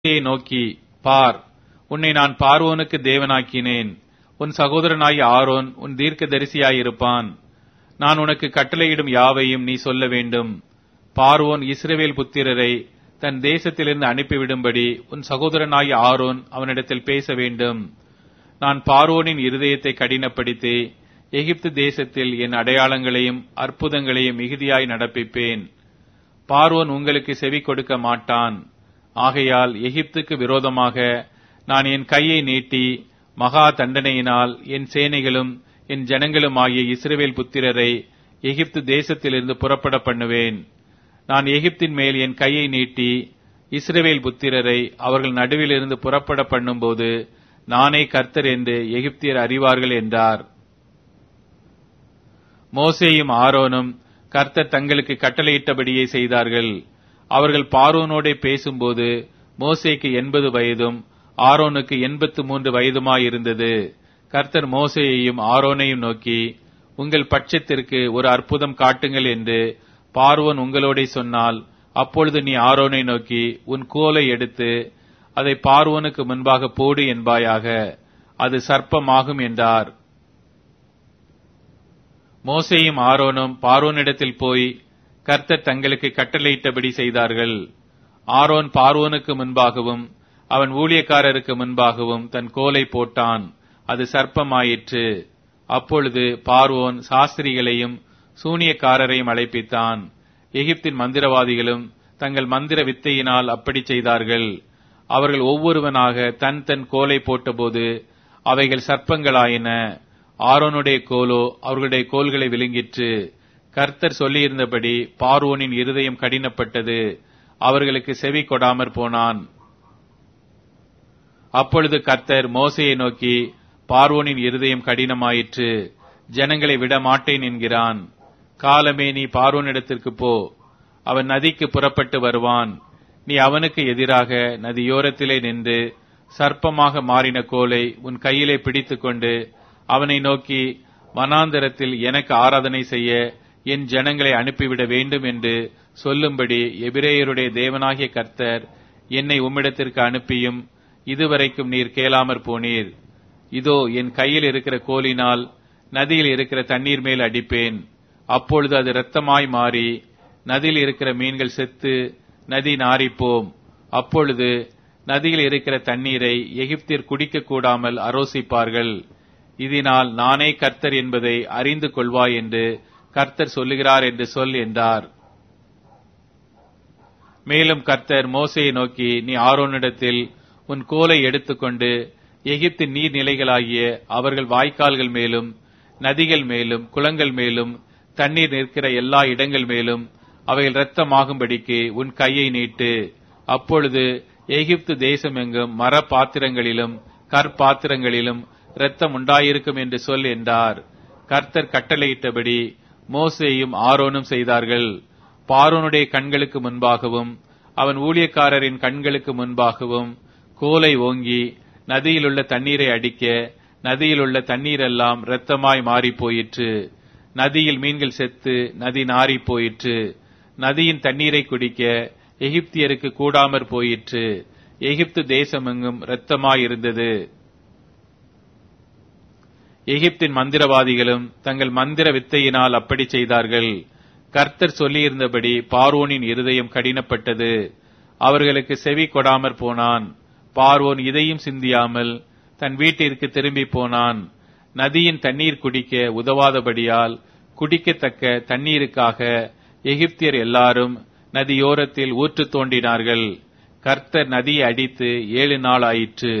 நோக்கி, பார், உன்னை நான் பார்வோனுக்கு தேவனாக்கினேன். உன் சகோதரனாகிய ஆரோன் உன் தீர்க்கதரிசியாயிருப்பான். நான் உனக்கு கட்டளையிடும் யாவையும் நீ சொல்ல வேண்டும். பார்வோன் இஸ்ரவேல் புத்திரரை தன் தேசத்திலிருந்து அனுப்பிவிடும்படி உன் சகோதரனாகிய ஆரோன் அவனிடத்தில் பேச வேண்டும். நான் பார்வோனின் இருதயத்தை கடினப்படுத்தி எகிப்து தேசத்தில் என் அடையாளங்களையும் அற்புதங்களையும் மிகுதியாய் நடப்பிப்பேன். பார்வோன் உங்களுக்கு செவி கொடுக்க மாட்டான். ஆகையால் எகிப்துக்கு விரோதமாக நான் என் கையை நீட்டி மகா தண்டனையினால் என் சேனைகளும் என் ஜனங்களும் ஆகிய இஸ்ரவேல் புத்திரரை எகிப்து தேசத்திலிருந்து புறப்பட பண்ணுவேன். நான் எகிப்தின் மேல் என் கையை நீட்டி இஸ்ரவேல் புத்திரரை அவர்கள் நடுவிலிருந்து புறப்பட பண்ணும்போது நானே கர்த்தர் என்று எகிப்தியர் அறிவார்கள் என்றார். மோசேயும் ஆரோனும் கர்த்தர் தங்களுக்கு கட்டளையிட்டபடியே செய்தார்கள். அவர்கள் பார்வோனோடே பேசும்போது மோசேக்கு 80 வயதும் ஆரோனுக்கு 83 வயதுமாயிருந்தது. கர்த்தர் மோசேயையும் ஆரோனையும் நோக்கி, உங்கள் பட்சத்திற்கு ஒரு அற்புதம் காட்டுங்கள் என்று பார்வோன் உங்களோடே சொன்னால், அப்பொழுது நீ ஆரோனை நோக்கி, உன் கோலை எடுத்து அதை பார்வோனுக்கு முன்பாக போடு என்பாயாக, அது சர்ப்பமாகும் என்றார். மோசேயும் ஆரோனும் பார்வோனிடத்தில் போய் கர்த்தர் தங்களுக்கு கட்டளையிட்டபடி செய்தார்கள். ஆரோன் பார்வோனுக்கு முன்பாகவும் அவன் ஊழியக்காரருக்கு முன்பாகவும் தன் கோலை போட்டான். அது சர்ப்பமாயிற்று. அப்பொழுது பார்வோன் சாஸ்திரிகளையும் சூனியக்காரரையும் அழைப்பித்தான். எகிப்தின் மந்திரவாதிகளும் தங்கள் மந்திர வித்தையினால் அப்படி செய்தார்கள். அவர்கள் ஒவ்வொருவனாக தன் தன் கோலை போட்டபோது அவைகள் சர்ப்பங்களாயின. ஆரோனுடைய கோலோ அவர்களுடைய கோல்களை விழுங்கிற்று. கர்த்தர் சொல்லியிருந்தபடி பார்வோனின் இருதயம் கடினப்பட்டது. அவர்களுக்கு செவி கொடாமற் போனான். அப்பொழுது கர்த்தர் மோசேயை நோக்கி, பார்வோனின் இருதயம் கடினமாயிற்று, ஜனங்களை விட மாட்டேன் என்கிறான். காலமே, நீ பார்வோனிடத்திற்கு போ, அவன் நதிக்கு புறப்பட்டு வருவான். நீ அவனுக்கு எதிராக நதியோரத்திலே நின்று சர்ப்பமாக மாறின கோலை உன் கையிலே பிடித்துக்கொண்டு அவனை நோக்கி, வனாந்தரத்தில் எனக்கு ஆராதனை செய்ய என் ஜனங்களை அனுப்பிவிட வேண்டும் என்று சொல்லும்படி எபிரேயருடைய தேவனாகிய கர்த்தர் என்னை உம்மிடத்திற்கு அனுப்பியும் இதுவரைக்கும் நீர் கேளாமற் போனீர். இதோ என் கையில் இருக்கிற கோலினால் நதியில் இருக்கிற தண்ணீர் மேல் அடிப்பேன். அப்பொழுது அது இரத்தமாய் மாறி நதியில் இருக்கிற மீன்கள் செத்து நதி நாறிப்போம். அப்பொழுது நதியில் இருக்கிற தண்ணீரை எகிப்தியர் குடிக்க கூடாமல் அரோசிப்பார்கள். இதனால் நானே கர்த்தர் என்பதை அறிந்து கொள்வாய் என்று கர்த்தர் சொல்லுகிறார் என்று சொல் என்றார். மேலும் கர்த்தர் மோசேயை நோக்கி, நீ ஆரோனிடத்தில் உன் கோலை எடுத்துக்கொண்டு எகிப்தின் நீர்நிலைகளாகிய அவர்கள் வாய்க்கால்கள் மேலும் நதிகள் மேலும் குளங்கள் மேலும் தண்ணீர் நிற்கிற எல்லா இடங்கள் மேலும் அவைகள் இரத்தமாகும்படிக்கு உன் கையை நீட்டு. அப்பொழுது எகிப்து தேசம் எங்கும் மர பாத்திரங்களிலும் கற்பாத்திரங்களிலும் இரத்தம் உண்டாயிருக்கும் என்று சொல் என்றார். கர்த்தர் கட்டளையிட்டபடி மோசேயும் ஆரோனும் செய்தார்கள். பார்வோனுடைய கண்களுக்கு முன்பாகவும் அவன் ஊழியக்காரரின் கண்களுக்கு முன்பாகவும் கோலை ஓங்கி நதியிலுள்ள தண்ணீரை அடிக்க நதியிலுள்ள தண்ணீரெல்லாம் இரத்தமாய் மாறி போயிற்று. நதியில் மீன்கள் செத்து நதி நாறி போயிற்று. நதியின் தண்ணீரை குடிக்க எகிப்தியருக்கு கூடாமற் போயிற்று. எகிப்து தேசமெங்கும் இரத்தமாயிருந்தது. எகிப்தின் மந்திரவாதிகளும் தங்கள் மந்திர வித்தையினால் அப்படி செய்தார்கள். கர்த்தர் சொல்லியிருந்தபடி பார்வோனின் இருதயம் கடினப்பட்டது. அவர்களுக்கு செவி கொடாமற் போனான். பார்வோன் இதையும் சிந்தியாமல் தன் வீட்டிற்கு திரும்பி போனான். நதியின் தண்ணீர் குடிக்க உதவாதபடியால் குடிக்கத்தக்க தண்ணீருக்காக எகிப்தியர் எல்லாரும் நதியோரத்தில் ஊற்று தோண்டினார்கள். கர்த்தர் நதியை அடித்து 7 நாள் ஆயிற்று.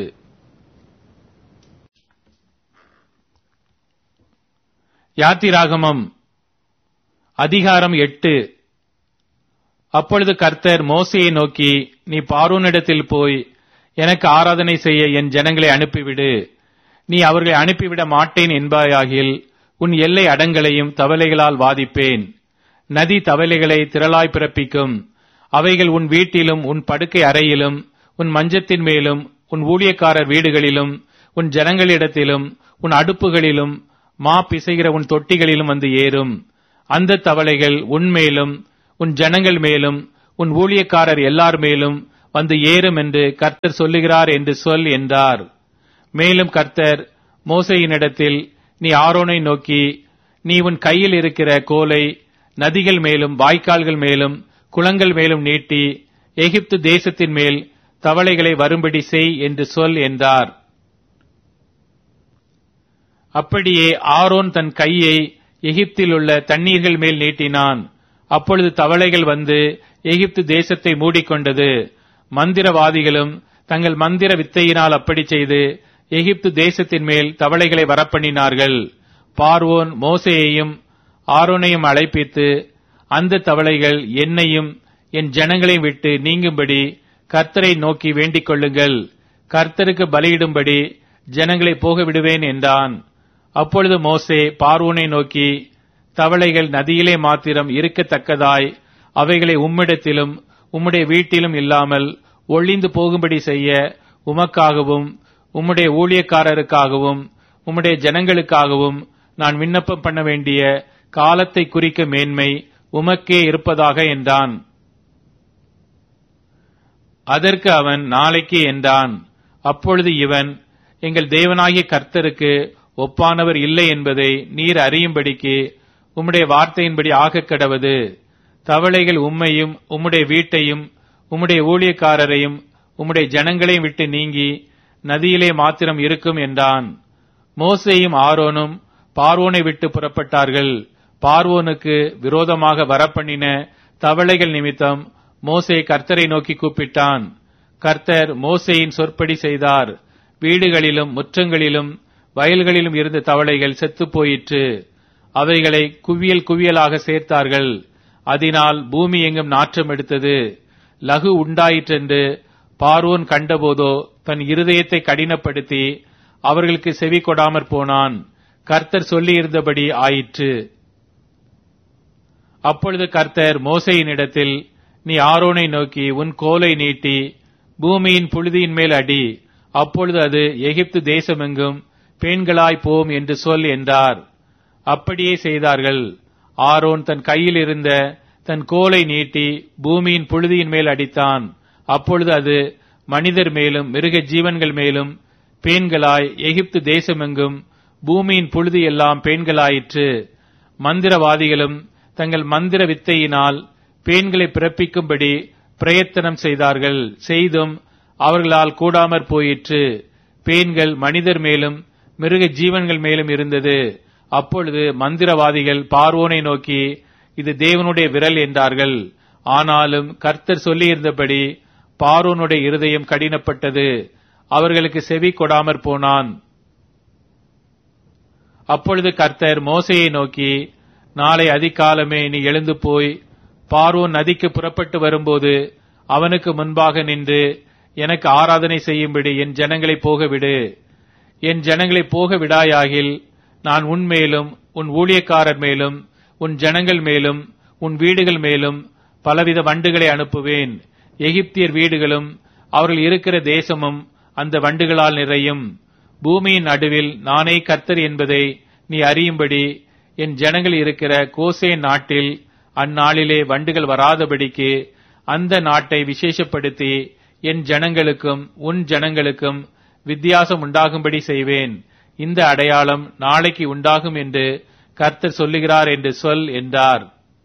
யாத்திராகமம் அதிகாரம் 8. அப்பொழுது கர்த்தர் மோசேயை நோக்கி, நீ பார்வோனிடத்தில் போய் எனக்கு ஆராதனை செய்ய என் ஜனங்களை அனுப்பிவிடு. நீ அவர்களை அனுப்பிவிட மாட்டேன் என்பாயாகில் உன் எல்லை அடங்களையும் தவளைகளால் வாதிப்பேன். நதி தவளைகளை திரளாய் பிறப்பிக்கும். அவைகள் உன் வீட்டிலும் உன் படுக்கை அறையிலும் உன் மஞ்சத்தின் மேலும் உன் ஊழியக்காரர் வீடுகளிலும் உன் ஜனங்களிடத்திலும் உன் அடுப்புகளிலும் மா பிசைகிற உன் தொட்டிகளிலும் வந்து ஏறும். அந்த தவளைகள் உன் மேலும் உன் ஜனங்கள் மேலும் உன் ஊழியக்காரர் எல்லார் மேலும் வந்து ஏறும் என்று கர்த்தர் சொல்லுகிறார் என்று சொல் என்றார். மேலும் கர்த்தர் மோசேயினிடத்தில், நீ ஆரோனை நோக்கி, நீ உன் கையில் இருக்கிற கோலை நதிகள் மேலும் வாய்க்கால்கள் மேலும் குளங்கள் மேலும் நீட்டி எகிப்து தேசத்தின் மேல் தவளைகளை வரும்படி செய் என்று சொல் என்றார். அப்படியே ஆரோன் தன் கையை எகிப்தில் உள்ள தண்ணீர்கள் மேல் நீட்டினான். அப்பொழுது தவளைகள் வந்து எகிப்து தேசத்தை மூடிக்கொண்டது. மந்திரவாதிகளும் தங்கள் மந்திர வித்தையினால் அப்படி செய்து எகிப்து தேசத்தின் மேல் தவளைகளை வரப்பண்ணினார்கள். பார்வோன் மோசேயையும் ஆரோனையும் அழைப்பித்து, அந்த தவளைகள் என்னையும் என் ஜனங்களையும் விட்டு நீங்கும்படி கர்த்தரை நோக்கி வேண்டிக் கொள்ளுங்கள், கர்த்தருக்கு பலியிடும்படி ஜனங்களை போக விடுவேன் என்றான். அப்பொழுது மோசே பார்வோனை நோக்கி, தவளைகள் நதியிலே மாத்திரம் இருக்கத்தக்கதாய் அவைகளை உம்மிடத்திலும் உம்முடைய வீட்டிலும் இல்லாமல் ஒழிந்து போகும்படி செய்ய உமக்காகவும் உம்முடைய ஊழியக்காரருக்காகவும் உம்முடைய ஜனங்களுக்காகவும் நான் விண்ணப்பம் பண்ண வேண்டிய காலத்தை குறிக்க மேன்மை உமக்கே இருப்பதாக என்றான். அதற்கு அவன், நாளைக்கு என்றான். அப்பொழுது இவன், எங்கள் தேவனாகிய கர்த்தருக்கு ஒப்பானவர் இல்லை என்பதை நீர் அறியும்படிக்கு உம்முடைய வார்த்தையின்படி ஆகக் கடவது. தவளைகள் உம்மையும் உம்முடைய வீட்டையும் உம்முடைய ஊழியக்காரரையும் உம்முடைய ஜனங்களையும் விட்டு நீங்கி நதியிலே மாத்திரம் இருக்கும் என்றான். மோசேயும் ஆரோனும் பார்வோனை விட்டு புறப்பட்டார்கள். பார்வோனுக்கு விரோதமாக வரப்பண்ணின தவளைகள் நிமித்தம் மோசே கர்த்தரை நோக்கி கூப்பிட்டான். கர்த்தர் மோசேயின் சொற்படி செய்தார். வீடுகளிலும் முற்றங்களிலும் வயல்களிலும் இருந்த தவளைகள் செத்துப் போயிற்று. அவைகளை குவியல் குவியலாக சேர்த்தார்கள். அதனால் பூமி எங்கும் நாற்றம் எடுத்தது. லகு உண்டாயிற்றென்று பார்வோன் கண்டபோதோ தன் இருதயத்தை கடினப்படுத்தி அவர்களுக்கு செவி கொடாமற் போனான். கர்த்தர் சொல்லியிருந்தபடி ஆயிற்று. அப்பொழுது கர்த்தர் மோசேயினிடத்தில், நீ ஆரோனை நோக்கி உன் கோலை நீட்டி பூமியின் புழுதியின் மேல் அடி, அப்பொழுது அது எகிப்து தேசமெங்கும் பெண்களாய் போம் என்று சொல் என்றார். அப்படியே செய்தார்கள். ஆரோன் தன் கையில் இருந்த தன் கோலை நீட்டி பூமியின் புழுதியின் மேல் அடித்தான். அப்பொழுது அது மனிதர் மேலும் மிருக ஜீவன்கள் மேலும் பேன்களாய் எகிப்து தேசமெங்கும் பூமியின் புழுதி எல்லாம் பேன்களாயிற்று. மந்திரவாதிகளும் தங்கள் மந்திர வித்தையினால் பேன்களை பிறப்பிக்கும்படி பிரயத்தனம் செய்தார்கள். செய்தும் அவர்களால் கூடாமற் போயிற்று. பேன்கள் மனிதர் மேலும் மிருக ஜீவன்கள் மேலும் இருந்தது. அப்பொழுது மந்திரவாதிகள் பார்வோனை நோக்கி, இது தேவனுடைய விரல் என்றார்கள். ஆனாலும் கர்த்தர் சொல்லியிருந்தபடி பார்வோனுடைய இருதயம் கடினப்பட்டது. அவர்களுக்கு செவி கொடாமற் போனான். அப்பொழுது கர்த்தர் மோசேயை நோக்கி, நாளை அதிகாலமே நீ எழுந்து போய் பார்வோன் நதிக்கு புறப்பட்டு வரும்போது அவனுக்கு முன்பாக நின்று எனக்கு ஆராதனை செய்யும்படி என் ஜனங்களை போகவிடு. என் ஜனங்களை போக விடாயாகில் நான் உன்மேலும் உன் ஊழியக்காரர் மேலும் உன் ஜனங்கள் மேலும் உன் வீடுகள் மேலும் பலவித வண்டுகளை அனுப்புவேன். எகிப்தியர் வீடுகளும் அவர்கள் இருக்கிற தேசமும் அந்த வண்டுகளால் நிறையும். பூமியின் நடுவில் நானே கர்த்தர் என்பதை நீ அறியும்படி என் ஜனங்கள் இருக்கிற கோசேன் நாட்டில் அந்நாளிலே வண்டுகள் வராதபடிக்கு அந்த நாட்டை விசேஷப்படுத்தி என் ஜனங்களுக்கும் உன் ஜனங்களுக்கும் வித்தியாசம் உண்டாகும்படி செய்வேன். இந்த அடையாளம் நாளைக்கு உண்டாகும் என்று கர்த்தர் சொல்லுகிறார் என்று சொல் என்றார்.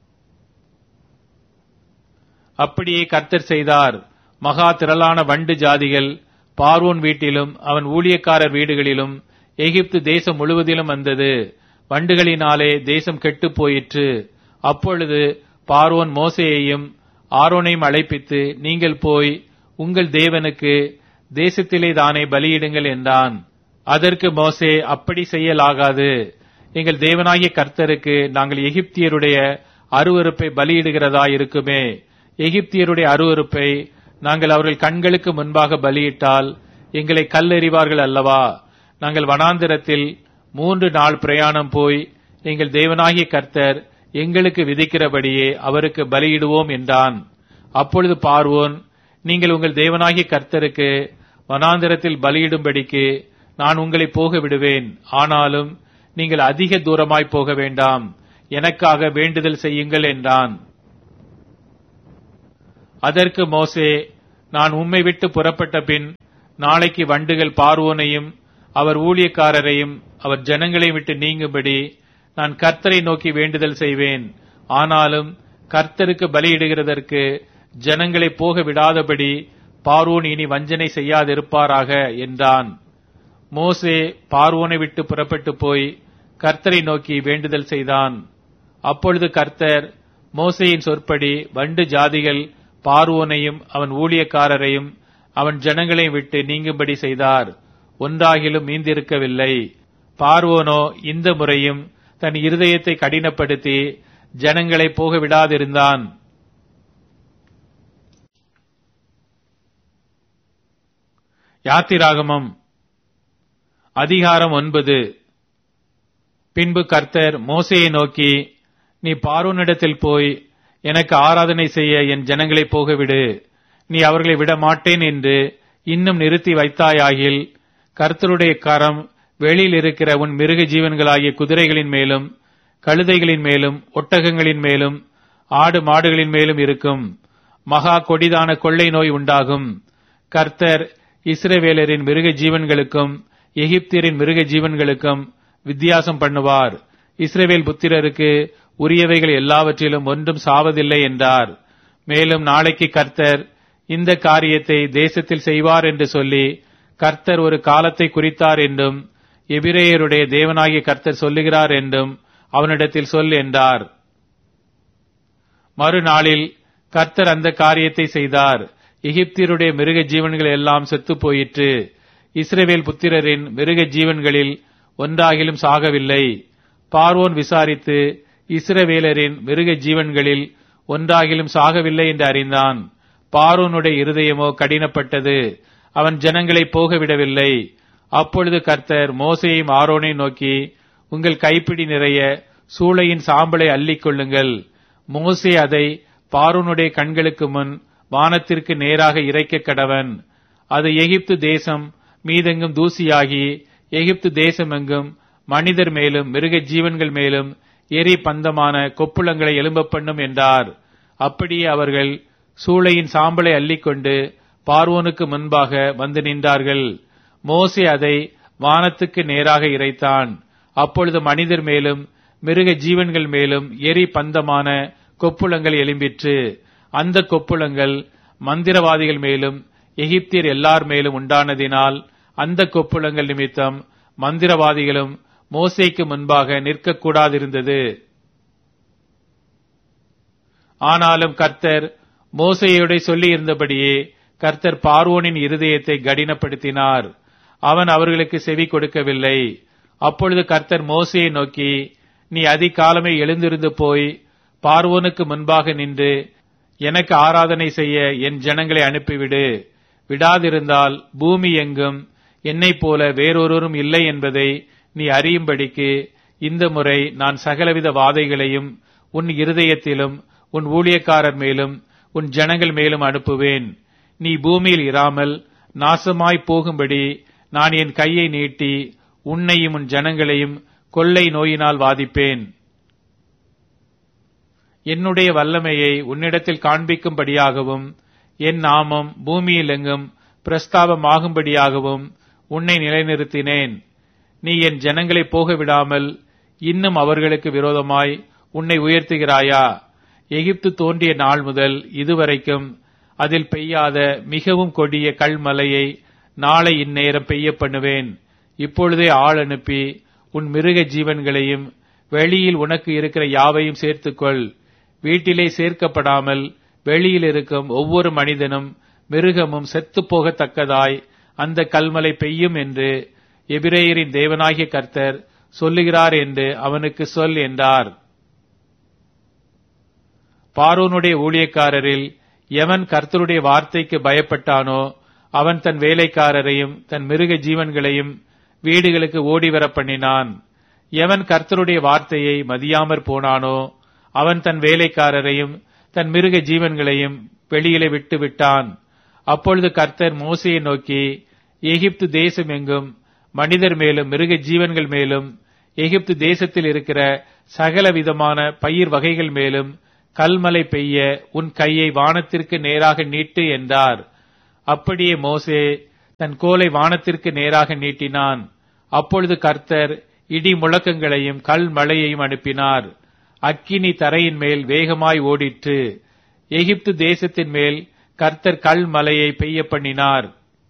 அப்படியே கர்த்தர் செய்தார். மகா திரளான வண்டு ஜாதிகள் பார்வோன் வீட்டிலும் அவன் ஊழியக்காரர் வீடுகளிலும் எகிப்து தேசம் முழுவதிலும் வந்தது. வண்டுகளினாலே தேசம் கெட்டுப் போயிற்று. அப்பொழுது பார்வோன் மோசேயையும் ஆரோனையும் அழைப்பித்து, நீங்கள் போய் உங்கள் தேவனுக்கு தேசத்திலே தானே பலியிடுங்கள் என்றான். அதற்கு மோசே, அப்படி செய்யலாகாது. எங்கள் தேவனாகிய கர்த்தருக்கு நாங்கள் எகிப்தியருடைய அருவருப்பை பலியிடுகிறதா இருக்குமே. எகிப்தியருடைய அருவருப்பை நாங்கள் அவர்கள் கண்களுக்கு முன்பாக பலியிட்டால் எங்களை கல்லெறிவார்கள் அல்லவா? நாங்கள் வனாந்திரத்தில் 3 நாள் பிரயாணம் போய் எங்கள் தேவனாகிய கர்த்தர் எங்களுக்கு விதிக்கிறபடியே அவருக்கு பலியிடுவோம் என்றான். அப்பொழுது பார்வோன், நீங்கள் உங்கள் தேவனாகிய கர்த்தருக்கு வனாந்திரத்தில் பலியிடும்படிக்கு நான் உங்களை போக விடுவேன். ஆனாலும் நீங்கள் அதிக தூரமாய் போக வேண்டாம், எனக்காக வேண்டுதல் செய்யுங்கள் என்றான். அதற்கு மோசே, நான் உம்மை விட்டு புறப்பட்ட பின் நாளைக்கு வண்டுகள் பார்வோனையும் அவர் ஊழியக்காரரையும் அவர் ஜனங்களை விட்டு நீங்கும்படி நான் கர்த்தரை நோக்கி வேண்டுதல் செய்வேன். ஆனாலும் கர்த்தருக்கு பலியிடுகிறதற்கு ஜனங்களை போக விடாதபடி பார்வோன் இனி வஞ்சனை செய்யாதிருப்பாராக என்றான். மோசே பார்வோனை விட்டு புறப்பட்டு போய் கர்த்தரை நோக்கி வேண்டுதல் செய்தான். அப்பொழுது கர்த்தர் மோசேயின் சொற்படி வண்டு ஜாதிகள் பார்வோனையும் அவன் ஊழியக்காரரையும் அவன் ஜனங்களை விட்டு நீங்கும்படி செய்தார். ஒன்றாகிலும் மீந்திருக்கவில்லை. பார்வோனோ இந்த முறையும் தன் இருதயத்தை கடினப்படுத்தி ஜனங்களை போக விடாதிருந்தான். யாத்திராகமம் அதிகாரம் 9. பின்பு கர்த்தர் மோசேயை நோக்கி, நீ பார்வோனிடத்தில் போய் எனக்கு ஆராதனை செய்ய என் ஜனங்களை போகவிடு. நீ அவர்களை விட மாட்டேன் என்று இன்னும் நிறுத்தி வைத்தாயாகில் கர்த்தருடைய கரம் வெளியில் இருக்கிற உன் மிருக ஜீவன்களாகிய குதிரைகளின் மேலும் கழுதைகளின் மேலும் ஒட்டகங்களின் மேலும் ஆடு மாடுகளின் மேலும் இருக்கும். மகா கொடிதான கொள்ளை நோய் உண்டாகும். கர்த்தர் இஸ்ரவேலரின் மிருக ஜீவன்களுக்கும் எகிப்தியரின் மிருக ஜீவன்களுக்கும் வித்தியாசம் பண்ணுவார். இஸ்ரவேல் புத்திரருக்கு உரியவைகள் எல்லாவற்றிலும் ஒன்றும் சாவதில்லை என்றார். மேலும் நாளைக்கு கர்த்தர் இந்த காரியத்தை தேசத்தில் செய்வார் என்று சொல்லி கர்த்தர் ஒரு காலத்தை குறித்தார் என்றும் எபிரேயருடைய தேவனாகிய கர்த்தர் சொல்லுகிறார் என்றும் அவனிடத்தில் சொல் என்றார். மறுநாளில் கர்த்தர் அந்த காரியத்தை செய்தார். எகிப்தியருடைய மிருக ஜீவன்கள் எல்லாம் செத்து போயிற்று. இஸ்ரவேல் புத்திரரின் மிருக ஜீவன்களில் ஒன்றாகிலும் சாகவில்லை. பார்வோன் விசாரித்து இஸ்ரவேலரின் மிருக ஜீவன்களில் ஒன்றாகிலும் சாகவில்லை என்று அறிந்தான். பார்வோனுடைய இருதயமோ கடினப்பட்டது. அவன் ஜனங்களை போகவிடவில்லை. அப்பொழுது கர்த்தர் மோசேயும் ஆரோனையும் நோக்கி, உங்கள் கைப்பிடி நிறைய சூளையின் சாம்பலை அள்ளிக் கொள்ளுங்கள். மோசே அதை பார்வோனுடைய கண்களுக்கு முன் வானத்திற்கு நேராக இறைக்க கடவன். அது எகிப்து தேசம் மீதெங்கும் தூசியாகி எகிப்து தேசமெங்கும் மனிதர் மேலும் மிருக ஜீவன்கள் மேலும் எரி பந்தமான கொப்புளங்களை எழும்ப பண்ணும் என்றார். அப்படியே அவர்கள் சூளையின் சாம்பலை அள்ளிக்கொண்டு பார்வோனுக்கு முன்பாக வந்து நின்றார்கள். மோசே அதை வானத்துக்கு நேராக இறைத்தான். அப்பொழுது மனிதர் மேலும் மிருக ஜீவன்கள் மேலும் எரி பந்தமான கொப்புளங்கள் எழும்பிற்று. அந்த கொப்புளங்கள் மந்திரவாதிகள் மேலும் எகிப்தியர் எல்லார் மேலும் உண்டானதினால் அந்த கொப்புளங்கள் நிமித்தம் மந்திரவாதிகளும் மோசேக்கு முன்பாக நிற்கக்கூடாதிருந்தது. ஆனாலும் கர்த்தர் மோசேயோட சொல்லியிருந்தபடியே கர்த்தர் பார்வோனின் இருதயத்தை கடினப்படுத்தினார். அவன் அவர்களுக்கு செவி கொடுக்கவில்லை. அப்பொழுது கர்த்தர் மோசேயை நோக்கி, நீ அதிகாலமே எழுந்திருந்து போய் பார்வோனுக்கு முன்பாக நின்று எனக்கு ஆராதனை செய்ய என் ஜனங்களை அனுப்பிவிடு. விடாதிருந்தால் பூமி எங்கும் என்னைப் போல வேறொருவரும் இல்லை என்பதை நீ அறியும்படிக்கு இந்த முறை நான் சகலவித வாதைகளையும் உன் இருதயத்திலும் உன் ஊழியக்காரர் மேலும் உன் ஜனங்கள் மேலும் அனுப்புவேன். நீ பூமியில் இராமல் நாசமாய் போகும்படி நான் என் கையை நீட்டி உன்னையும் உன் ஜனங்களையும் கொள்ளை நோயினால் வாதிப்பேன். என்னுடைய வல்லமையை உன்னிடத்தில் காண்பிக்கும்படியாகவும் என் நாமம் பூமியில் எங்கும் பிரஸ்தாபமாகும்படியாகவும் உன்னை நிலைநிறுத்தினேன். நீ என் ஜனங்களை போக விடாமல் இன்னும் அவர்களுக்கு விரோதமாய் உன்னை உயர்த்துகிறாயா? எகிப்து தோன்றிய நாள் முதல் இதுவரைக்கும் அதில் பெய்யாத மிகவும் கொடிய கல்மலையை நாளை இந்நேரம் பெய்ய பண்ணுவேன். இப்பொழுதே ஆள் அனுப்பி உன் மிருக ஜீவன்களையும் வெளியில் உனக்கு இருக்கிற யாவையும் சேர்த்துக்கொள். வீட்டிலே சேர்க்கப்படாமல் வெளியில் இருக்கும் ஒவ்வொரு மனிதனும் மிருகமும் செத்துப் போகத்தக்கதாய் அந்த கல்மலை பெய்யும் என்று எபிரேயரின் தேவனாகிய கர்த்தர் சொல்லுகிறார் என்று அவனுக்கு சொல் என்றார். பார்வோனுடைய ஊழியக்காரரில் எவன் கர்த்தருடைய வார்த்தைக்கு பயப்பட்டானோ அவன் தன் வேலைக்காரரையும் தன் மிருக ஜீவன்களையும் வீடுகளுக்கு ஓடிவர பண்ணினான். எவன் கர்த்தருடைய வார்த்தையை மதியாமற் போனானோ அவன் தன் வேலைக்காரரையும் தன் மிருக ஜீவன்களையும் வெளியிலே விட்டு விட்டான். அப்பொழுது கர்த்தர் மோசேயை நோக்கி, எகிப்து தேசம் எங்கும் மனிதர் மேலும் மிருக ஜீவன்கள் மேலும் எகிப்து தேசத்தில் இருக்கிற சகல விதமான பயிர் வகைகள் மேலும் கல்மலை பெய்ய உன் கையை வானத்திற்கு நேராக நீட்டு என்றார். அப்படியே மோசே தன் கோலை வானத்திற்கு நேராக நீட்டினான். அப்பொழுது கர்த்தர் இடி முழக்கங்களையும் கல் மழையையும் அனுப்பினார். அக்கினி தரையின் மேல் வேகமாய் ஓடிற்று. எகிப்து தேசத்தின் மேல் கர்த்தர் கல் மலையை பெய்ய பண்ணினார்.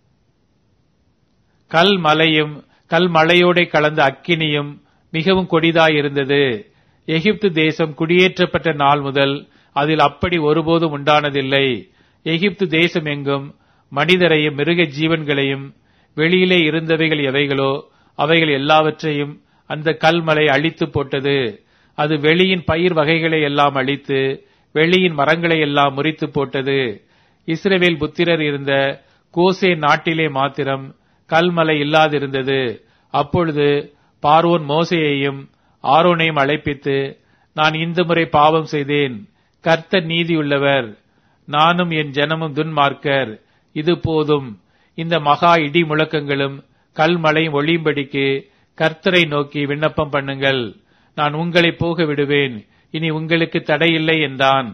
கல் மலையும் கல் மலையோட கலந்த அக்கினியும் மிகவும் கொடிதாயிருந்தது. எகிப்து தேசம் குடியேற்றப்பட்ட நாள் முதல் அதில் அப்படி ஒருபோதும் உண்டானதில்லை. எகிப்து தேசம் எங்கும் மனிதரையும் மிருக ஜீவன்களையும் வெளியிலே இருந்தவைகள் எவைகளோ அவைகள் எல்லாவற்றையும் அந்த கல்மலை அழித்து போட்டது. அது வெளியின் பயிர் வகைகளை எல்லாம் அழித்து வெளியின் மரங்களை எல்லாம் முறித்து போட்டது. இஸ்ரவேல் புத்திரர் இருந்த கோசே நாட்டிலே மாத்திரம் கல்மலை இல்லாதிருந்தது. அப்பொழுது பார்வோன் மோசேயையும் ஆரோனையும் அழைப்பித்து, நான் இந்த முறை பாவம் செய்தேன். கர்த்தர் நீதியுள்ளவர், நானும் என் ஜனமும் துன்மார்க்கர். இது போதும். இந்த மகா இடி முழக்கங்களும் கல்மழையும் ஒளியும்படிக்கு கர்த்தரை நோக்கி விண்ணப்பம் பண்ணுங்கள். நான் உங்களை போக விடுவேன். இனி உங்களுக்கு தடையில்லை என்றான்.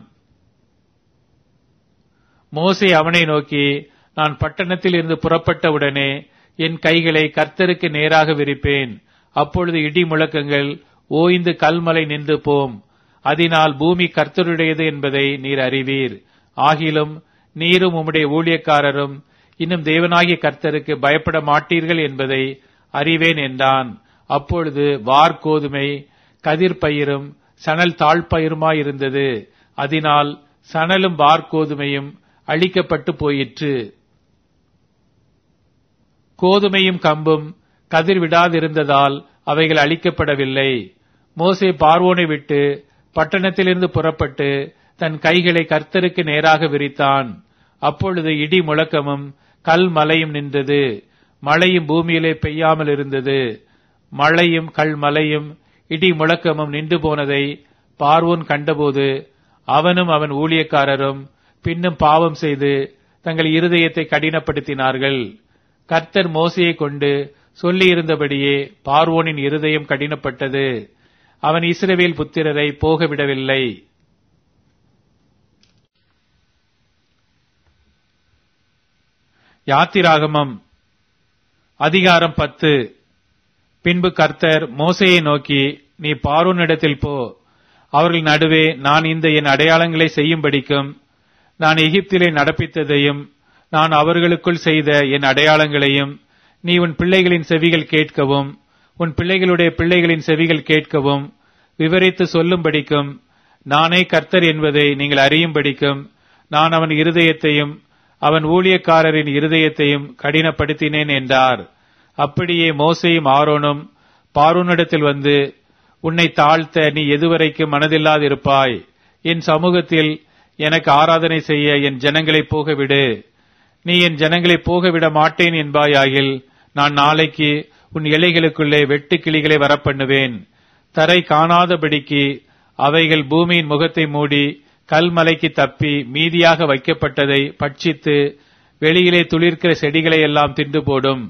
மோசே அவனை நோக்கி, நான் பட்டணத்தில் இருந்து புறப்பட்டவுடனே என் கைகளை கர்த்தருக்கு நேராக விரிப்பேன். அப்பொழுது இடி முழக்கங்கள் ஓய்ந்து கல்மலை நின்று போம். அதனால் பூமி கர்த்தருடையது என்பதை நீர் அறிவீர். ஆகிலும் நீரும் உம்முடைய ஊழியக்காரரும் இன்னும் தேவனாகிய கர்த்தருக்கு பயப்பட மாட்டீர்கள் என்பதை அறிவேன் என்றான். அப்பொழுது வார்கோதுமை கதிர்பயிரும் சணல் தாழ்பயிருமாயிருந்தது. அதனால் சணலும் வார்கோதுமையும் அழிக்கப்பட்டு போயிற்று. கோதுமையும் கம்பும் கதிர் விடாதிருந்ததால் அவைகள் அழிக்கப்படவில்லை. மோசே பார்வோனை விட்டு பட்டணத்திலிருந்து புறப்பட்டு தன் கைகளை கர்த்தருக்கு நேராக விரித்தான். அப்பொழுது இடி முழக்கமும் கல் மலையும் நின்றது. மழையும் பூமியிலே பெய்யாமல் இருந்தது. மழையும் கல் மலையும் இடி முழக்கமும் நின்று போனதை பார்வோன் கண்டபோது அவனும் அவன் ஊழியக்காரரும் பின்னும் பாவம் செய்து தங்கள் இருதயத்தை கடினப்படுத்தினார்கள். கர்த்தர் மோசேயை கொண்டு சொல்லியிருந்தபடியே பார்வோனின் இருதயம் கடினப்பட்டது. அவன் இஸ்ரவேல் புத்திரரை போகவிடவில்லை. யாத்திராகமம் அதிகாரம் 10. பின்பு கர்த்தர் மோசேயை நோக்கி, நீ பார்வோனிடத்தில் போ. அவர்கள் நடுவே நான் இந்த என் அடையாளங்களை செய்யும்படிக்கும் நான் எகிப்திலே நடப்பித்ததையும் நான் அவர்களுக்குள் செய்த என் அடையாளங்களையும் நீ உன் பிள்ளைகளின் செவிகள் கேட்கவும் உன் பிள்ளைகளுடைய பிள்ளைகளின் செவிகள் கேட்கவும் விவரித்து சொல்லும்படிக்கும் நானே கர்த்தர் என்பதை நீங்கள் அறியும்படிக்கும் நான் அவன் இருதயத்தையும் அவன் ஊழியக்காரரின் இருதயத்தையும் கடினப்படுத்தினேன் என்றார். அப்படியே மோசேயும் ஆரோனும் பார்வோனிடத்தில் வந்து, உன்னை தாழ்த்த நீ எதுவரைக்கும் மனதில்லாதிருப்பாய்? என் சமூகத்தில் எனக்கு ஆராதனை செய்ய என் ஜனங்களை போகவிடு. நீ என் ஜனங்களை போகவிட மாட்டேன் என்பாயாகில் நான் நாளைக்கு உன் இலைகளுக்குள்ளே வெட்டு கிளிகளை வரப்பண்ணுவேன். தரை காணாதபடிக்கு அவைகள் பூமியின் முகத்தை மூடி கல்மலைக்கு தப்பி மீதியாக வைக்கப்பட்டதை பட்சித்து வெளியிலே துளிர்க்கிற செடிகளை எல்லாம் தின்று போடும்.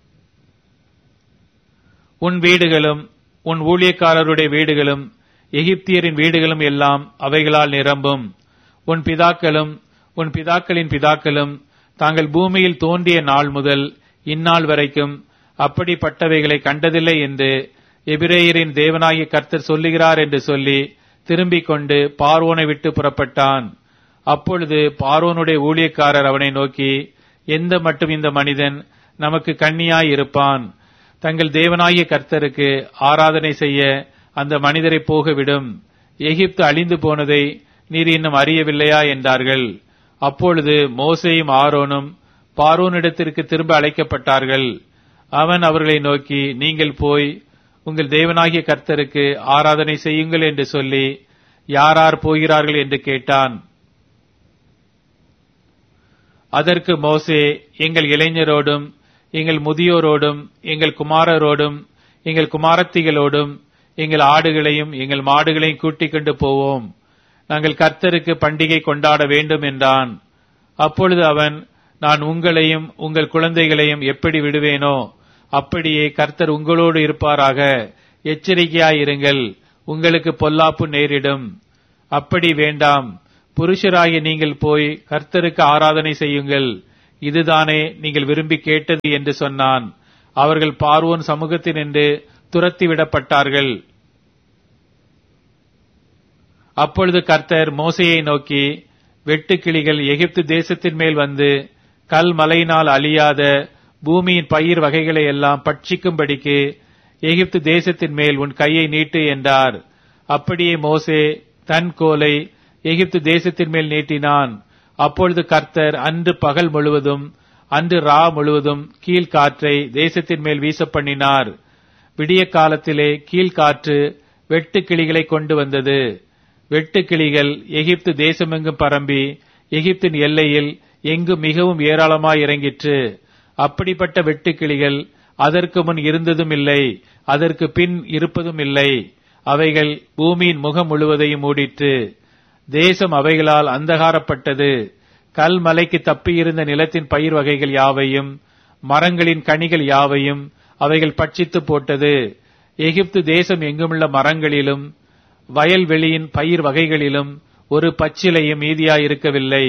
உன் வீடுகளும் உன் ஊழியக்காரருடைய வீடுகளும் எகிப்தியரின் வீடுகளும் எல்லாம் அவைகளால் நிரம்பும். உன் பிதாக்களும் உன் பிதாக்களின் பிதாக்களும் தாங்கள் பூமியில் தோன்றிய நாள் முதல் இந்நாள் வரைக்கும் அப்படிப்பட்டவைகளை கண்டதில்லை என்று எபிரேயரின் தேவனாகிய கர்த்தர் சொல்லுகிறார் என்று சொல்லி திரும்பிக் கொண்டு பார்வோனை விட்டு புறப்பட்டான். அப்பொழுது பார்வோனுடைய ஊழியக்காரர் அவனை நோக்கி, எந்த மட்டும் இந்த மனிதன் நமக்கு கண்ணியாய் இருப்பான்? தங்கள் தேவனாகிய கர்த்தருக்கு ஆராதனை செய்ய அந்த மனிதரை போகவிடும். எகிப்து அழிந்து போனதை நீர் இன்னும் அறியவில்லையா என்றார்கள். அப்பொழுது மோசேயும் ஆரோனும் பார்வோனிடத்திற்கு திரும்ப அழைக்கப்பட்டார்கள். அவன் அவர்களை நோக்கி, நீங்கள் போய் உங்கள் தேவனாகிய கர்த்தருக்கு ஆராதனை செய்யுங்கள் என்று சொல்லி யாரார் போகிறார்கள் என்று கேட்டான். அதற்கு மோசே, எங்கள் இளைஞரோடும் எங்கள் முதியோரோடும் எங்கள் குமாரரோடும் எங்கள் குமாரத்திகளோடும் எங்கள் ஆடுகளையும் எங்கள் மாடுகளையும் கூட்டிக் கொண்டு போவோம். நாங்கள் கர்த்தருக்கு பண்டிகை கொண்டாட வேண்டும் என்றான். அப்பொழுது அவன், நான் உங்களையும் உங்கள் குழந்தைகளையும் எப்படி விடுவேனோ அப்படியே கர்த்தர் உங்களோடு இருப்பாராக. எச்சரிக்கையாயிருங்கள், உங்களுக்கு பொல்லாப்பு நேரிடும். அப்படி வேண்டாம், புருஷராகிய நீங்கள் போய் கர்த்தருக்கு ஆராதனை செய்யுங்கள். இதுதானே நீங்கள் விரும்பி கேட்டது என்று சொன்னான். அவர்கள் பார்வோன் சமூகத்தினின்று துரத்திவிடப்பட்டார்கள். அப்பொழுது கர்த்தர் மோசேயை நோக்கி, வெட்டுக்கிளிகள் எகிப்து தேசத்தின் மேல் வந்து கல்மலையினால் அழியாத பூமியின் பயிர் வகைகளை எல்லாம் பட்சிக்கும்படிக்கு எகிப்து தேசத்தின் மேல் உன் கையை நீட்டு என்றார். அப்படியே மோசே தன் கோலை எகிப்து தேசத்தின் மேல் நீட்டினான். அப்பொழுது கர்த்தர் அன்று பகல் முழுவதும் அன்று ரா முழுவதும் கீழ்காற்றை தேசத்தின் மேல் வீச பண்ணினார். விடிய காலத்திலே கீழ்காற்று வெட்டுக்கிளிகளை கொண்டு வந்தது. வெட்டுக்கிளிகள் எகிப்து தேசமெங்கும் பரம்பி எகிப்தின் எல்லையில் எங்கும் மிகவும் ஏராளமாய் இறங்கிற்று. அப்படிப்பட்ட வெட்டுக்கிளிகள் அதற்கு முன் இருந்ததும் இல்லை, அதற்கு பின் இருப்பதும் இல்லை. அவைகள் பூமியின் முகம் முழுவதையும் மூடிற்று. தேசம் அவைகளால் அந்தகாரப்பட்டது. கல்மலைக்கு தப்பியிருந்த நிலத்தின் பயிர் வகைகள் யாவையும் மரங்களின் கனிகள் யாவையும் அவைகள் பட்சித்து போட்டது. எகிப்து தேசம் எங்குமுள்ள மரங்களிலும் வயல்வெளியின் பயிர் வகைகளிலும் ஒரு பச்சிலையும் மீதியாயிருக்கவில்லை.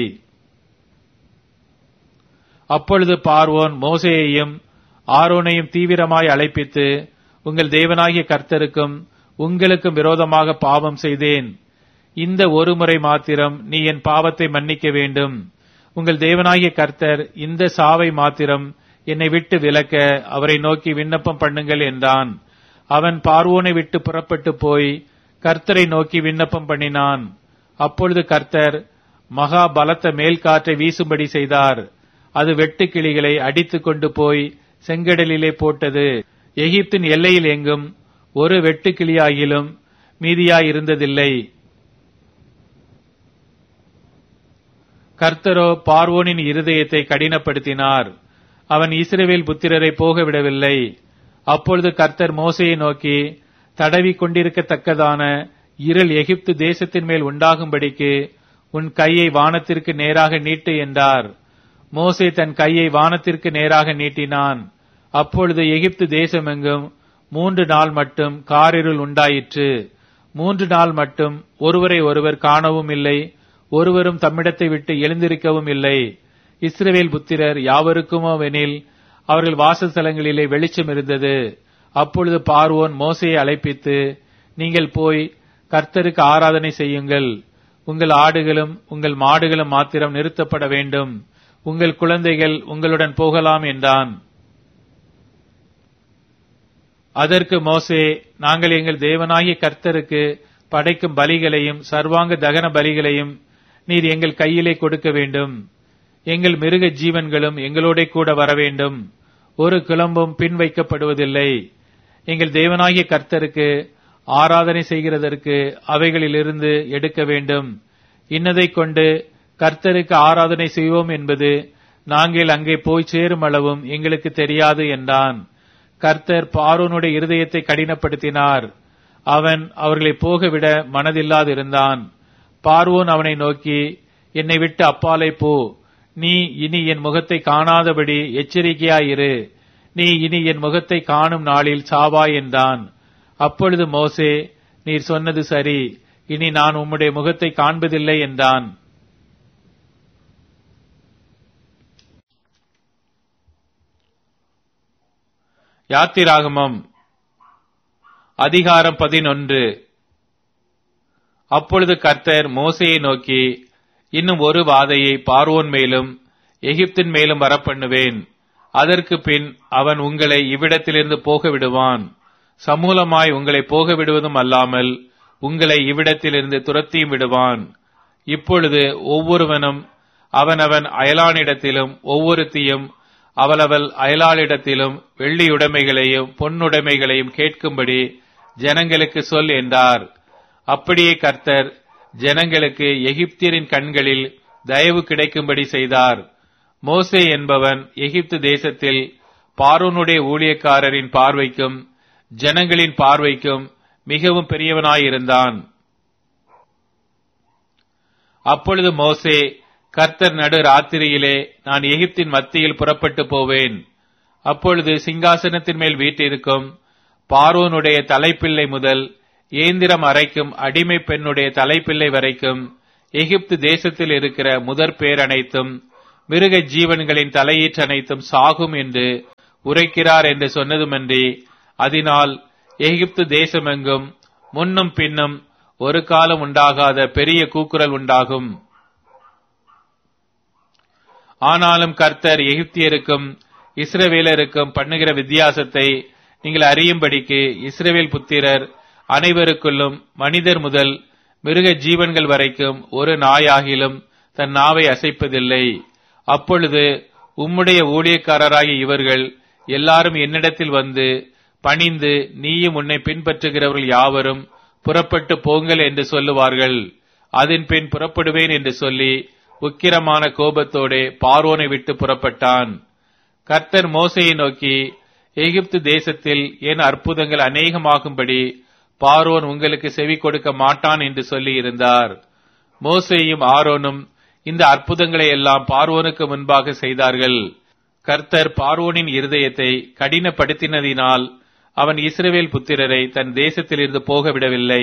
அப்பொழுது பார்வோன் மோசேயையும் ஆரோனையும் தீவிரமாய் அழைப்பித்து, உங்கள் தேவனாகிய கர்த்தருக்கும் உங்களுக்கும் விரோதமாக பாவம் செய்தேன். இந்த ஒரு முறை மாத்திரம் நீ என் பாவத்தை மன்னிக்க வேண்டும். உங்கள் தேவனாகிய கர்த்தர் இந்த சாவை மாத்திரம் என்னை விட்டு விலக்க அவரை நோக்கி விண்ணப்பம் பண்ணுங்கள் என்றான். அவன் பார்வோனை விட்டு புறப்பட்டு போய் கர்த்தரை நோக்கி விண்ணப்பம் பண்ணினான். அப்பொழுது கர்த்தர் மகா பலத்த மேல் காற்றை வீசும்படி செய்தார். அது வெட்டுக்கிளிகளை அடித்துக் கொண்டு போய் செங்கடலிலே போட்டது. எகிப்தின் எல்லையில் எங்கும் ஒரு வெட்டுக்கிளியாகிலும் மீதியாயிருந்ததில்லை. கர்த்தரோ பார்வோனின் இருதயத்தை கடினப்படுத்தினார். அவன் இஸ்ரவேல் புத்திரரை போக விடவில்லை. அப்பொழுது கர்த்தர் மோசேயை நோக்கி, தடவி கொண்டிருக்கத்தக்கதான இருள் எகிப்து தேசத்தின் மேல் உண்டாகும்படிக்கு உன் கையை வானத்திற்கு நேராக நீட்டு என்றார். மோசே தன் கையை வானத்திற்கு நேராக நீட்டினான். அப்பொழுது எகிப்து தேசமெங்கும் 3 நாள் மட்டும் காரிருள் உண்டாயிற்று. 3 நாள் மட்டும் ஒருவரை ஒருவர் காணவும் இல்லை, ஒருவரும் தம்மிடத்தை விட்டு எழுந்திருக்கவும் இல்லை. இஸ்ரவேல் புத்திரர் யாவருக்குமோவெனில் அவர்கள் வாசஸ்தலங்களிலே வெளிச்சம் இருந்தது. அப்பொழுது பார்வோன் மோசேயை அழைப்பித்து, நீங்கள் போய் கர்த்தருக்கு ஆராதனை செய்யுங்கள். உங்கள் ஆடுகளும் உங்கள் மாடுகளும் மாத்திரம் நிறுத்தப்பட வேண்டும். உங்கள் குழந்தைகள் உங்களுடன் போகலாம் என்றான். அதற்கு மோசே, நாங்கள் எங்கள் தேவனாகிய கர்த்தருக்கு படைக்கும் பலிகளையும் சர்வாங்க தகன பலிகளையும் நீர் எங்கள் கையிலே கொடுக்க வேண்டும். எங்கள் மிருக ஜீவன்களும் எங்களோட கூட வர வேண்டும். ஒரு கிளம்பும் பின் வைக்கப்படுவதில்லை. எங்கள் தேவனாகிய கர்த்தருக்கு ஆராதனை செய்கிறதற்கு அவைகளிலிருந்து எடுக்க வேண்டும். இன்னதை கொண்டு கர்த்தருக்கு ஆராதனை செய்வோம் என்பது நாங்கள் அங்கே போய் சேரும் அளவும் எங்களுக்கு தெரியாது என்றான். கர்த்தர் பார்வோனுடைய இருதயத்தை கடினப்படுத்தினார். அவன் அவர்களை போகவிட மனதில்லாதிருந்தான். பார்வோன் அவனை நோக்கி, என்னை விட்டு அப்பாலே போ. நீ இனி என் முகத்தை காணாதபடி எச்சரிக்கையாயிரு. நீ இனி என் முகத்தை காணும் நாளில் சாவாய் என்றான். அப்பொழுது மோசே, நீர் சொன்னது சரி, இனி நான் உம்முடைய முகத்தை காண்பதில்லை என்றான். யாத்திராகமம் அதிகாரம் 11. அப்பொழுது கர்த்தர் மோசேயை நோக்கி, இன்னும் ஒரு வாதையை பார்வோன் மேலும் எகிப்தின் மேலும் வரப்பண்ணுவேன். அதற்கு பின் அவன் உங்களை இவ்விடத்திலிருந்து போக விடுவான். சமூலமாய் உங்களை போக விடுவதும் அல்லாமல் உங்களை இவ்விடத்திலிருந்து துரத்தியும் விடுவான். இப்பொழுது ஒவ்வொருவனும் அவனவன் அயலானிடத்திலும் ஒவ்வொருத்தியும் அவளவள் அயலாளிடத்திலும் வெள்ளியுடைமைகளையும் பொன்னுடைமைகளையும் கேட்கும்படி ஜனங்களுக்கு சொல் என்றார். அப்படியே கர்த்தர் ஜனங்களுக்கு எகிப்தியரின் கண்களில் தயவு கிடைக்கும்படி செய்தார். மோசே என்பவன் எகிப்து தேசத்தில் பார்வோனுடைய ஊழியக்காரரின் பார்வைக்கும் ஜனங்களின் பார்வைக்கும் மிகவும் பெரியவனாயிருந்தான். அப்பொழுது மோசே, கர்த்தர் நடு ராத்திரியிலே நான் எகிப்தின் மத்தியில் புறப்பட்டு போவேன். அப்பொழுது சிங்காசனத்தின் மேல் வீற்றிருக்கும் பார்வோனுடைய தலைப்பிள்ளை முதல் ஏந்திரம் அரைக்கும் அடிமை பெண்ணுடைய தலைப்பிள்ளை வரைக்கும் எகிப்து தேசத்தில் இருக்கிற முதற் பேர் அனைத்தும் மிருக ஜீவன்களின் தலையீற்று அனைத்தும் சாகும் என்று உரைக்கிறார் என்று சொன்னதுமன்றி, அதனால் எகிப்து தேசமெங்கும் முன்னும் பின்னும் ஒரு காலம் உண்டாகாத பெரிய கூக்குரல் உண்டாகும். ஆனாலும் கர்த்தர் எகிப்தியருக்கும் இஸ்ரவேலருக்கும் பண்ணுகிற வித்தியாசத்தை நீங்கள் அறியும்படிக்கு இஸ்ரவேல் புத்திரர் அனைவருக்குள்ளும் மனிதர் முதல் மிருக ஜீவன்கள் வரைக்கும் ஒரு நாயாகிலும் தன் நாவை அசைப்பதில்லை. அப்பொழுது உம்முடைய ஊழியக்காரராகிய இவர்கள் எல்லாரும் என்னிடத்தில் வந்து பணிந்து, நீயும் உன்னை பின்பற்றுகிறவர்கள் யாவரும் புறப்பட்டு போங்கள் என்று சொல்லுவார்கள். அதன் பின் புறப்படுவேன் என்று சொல்லி உக்கிரமான கோபத்தோடே பார்வோனை விட்டு புறப்பட்டான். கர்த்தர் மோசேயை நோக்கி, எகிப்து தேசத்தில் என் அற்புதங்கள் அநேகமாகும்படி பார்வோன் உங்களுக்கு செவி கொடுக்க மாட்டான் என்று சொல்லி இருந்தார். மோசேயும் ஆரோனும் இந்த அற்புதங்களை எல்லாம் பார்வோனுக்கு முன்பாக செய்தார்கள். கர்த்தர் பார்வோனின் இருதயத்தை கடினப்படுத்தினதினால் அவன் இஸ்ரவேல் புத்திரரை தன் தேசத்திலிருந்து போகவிடவில்லை.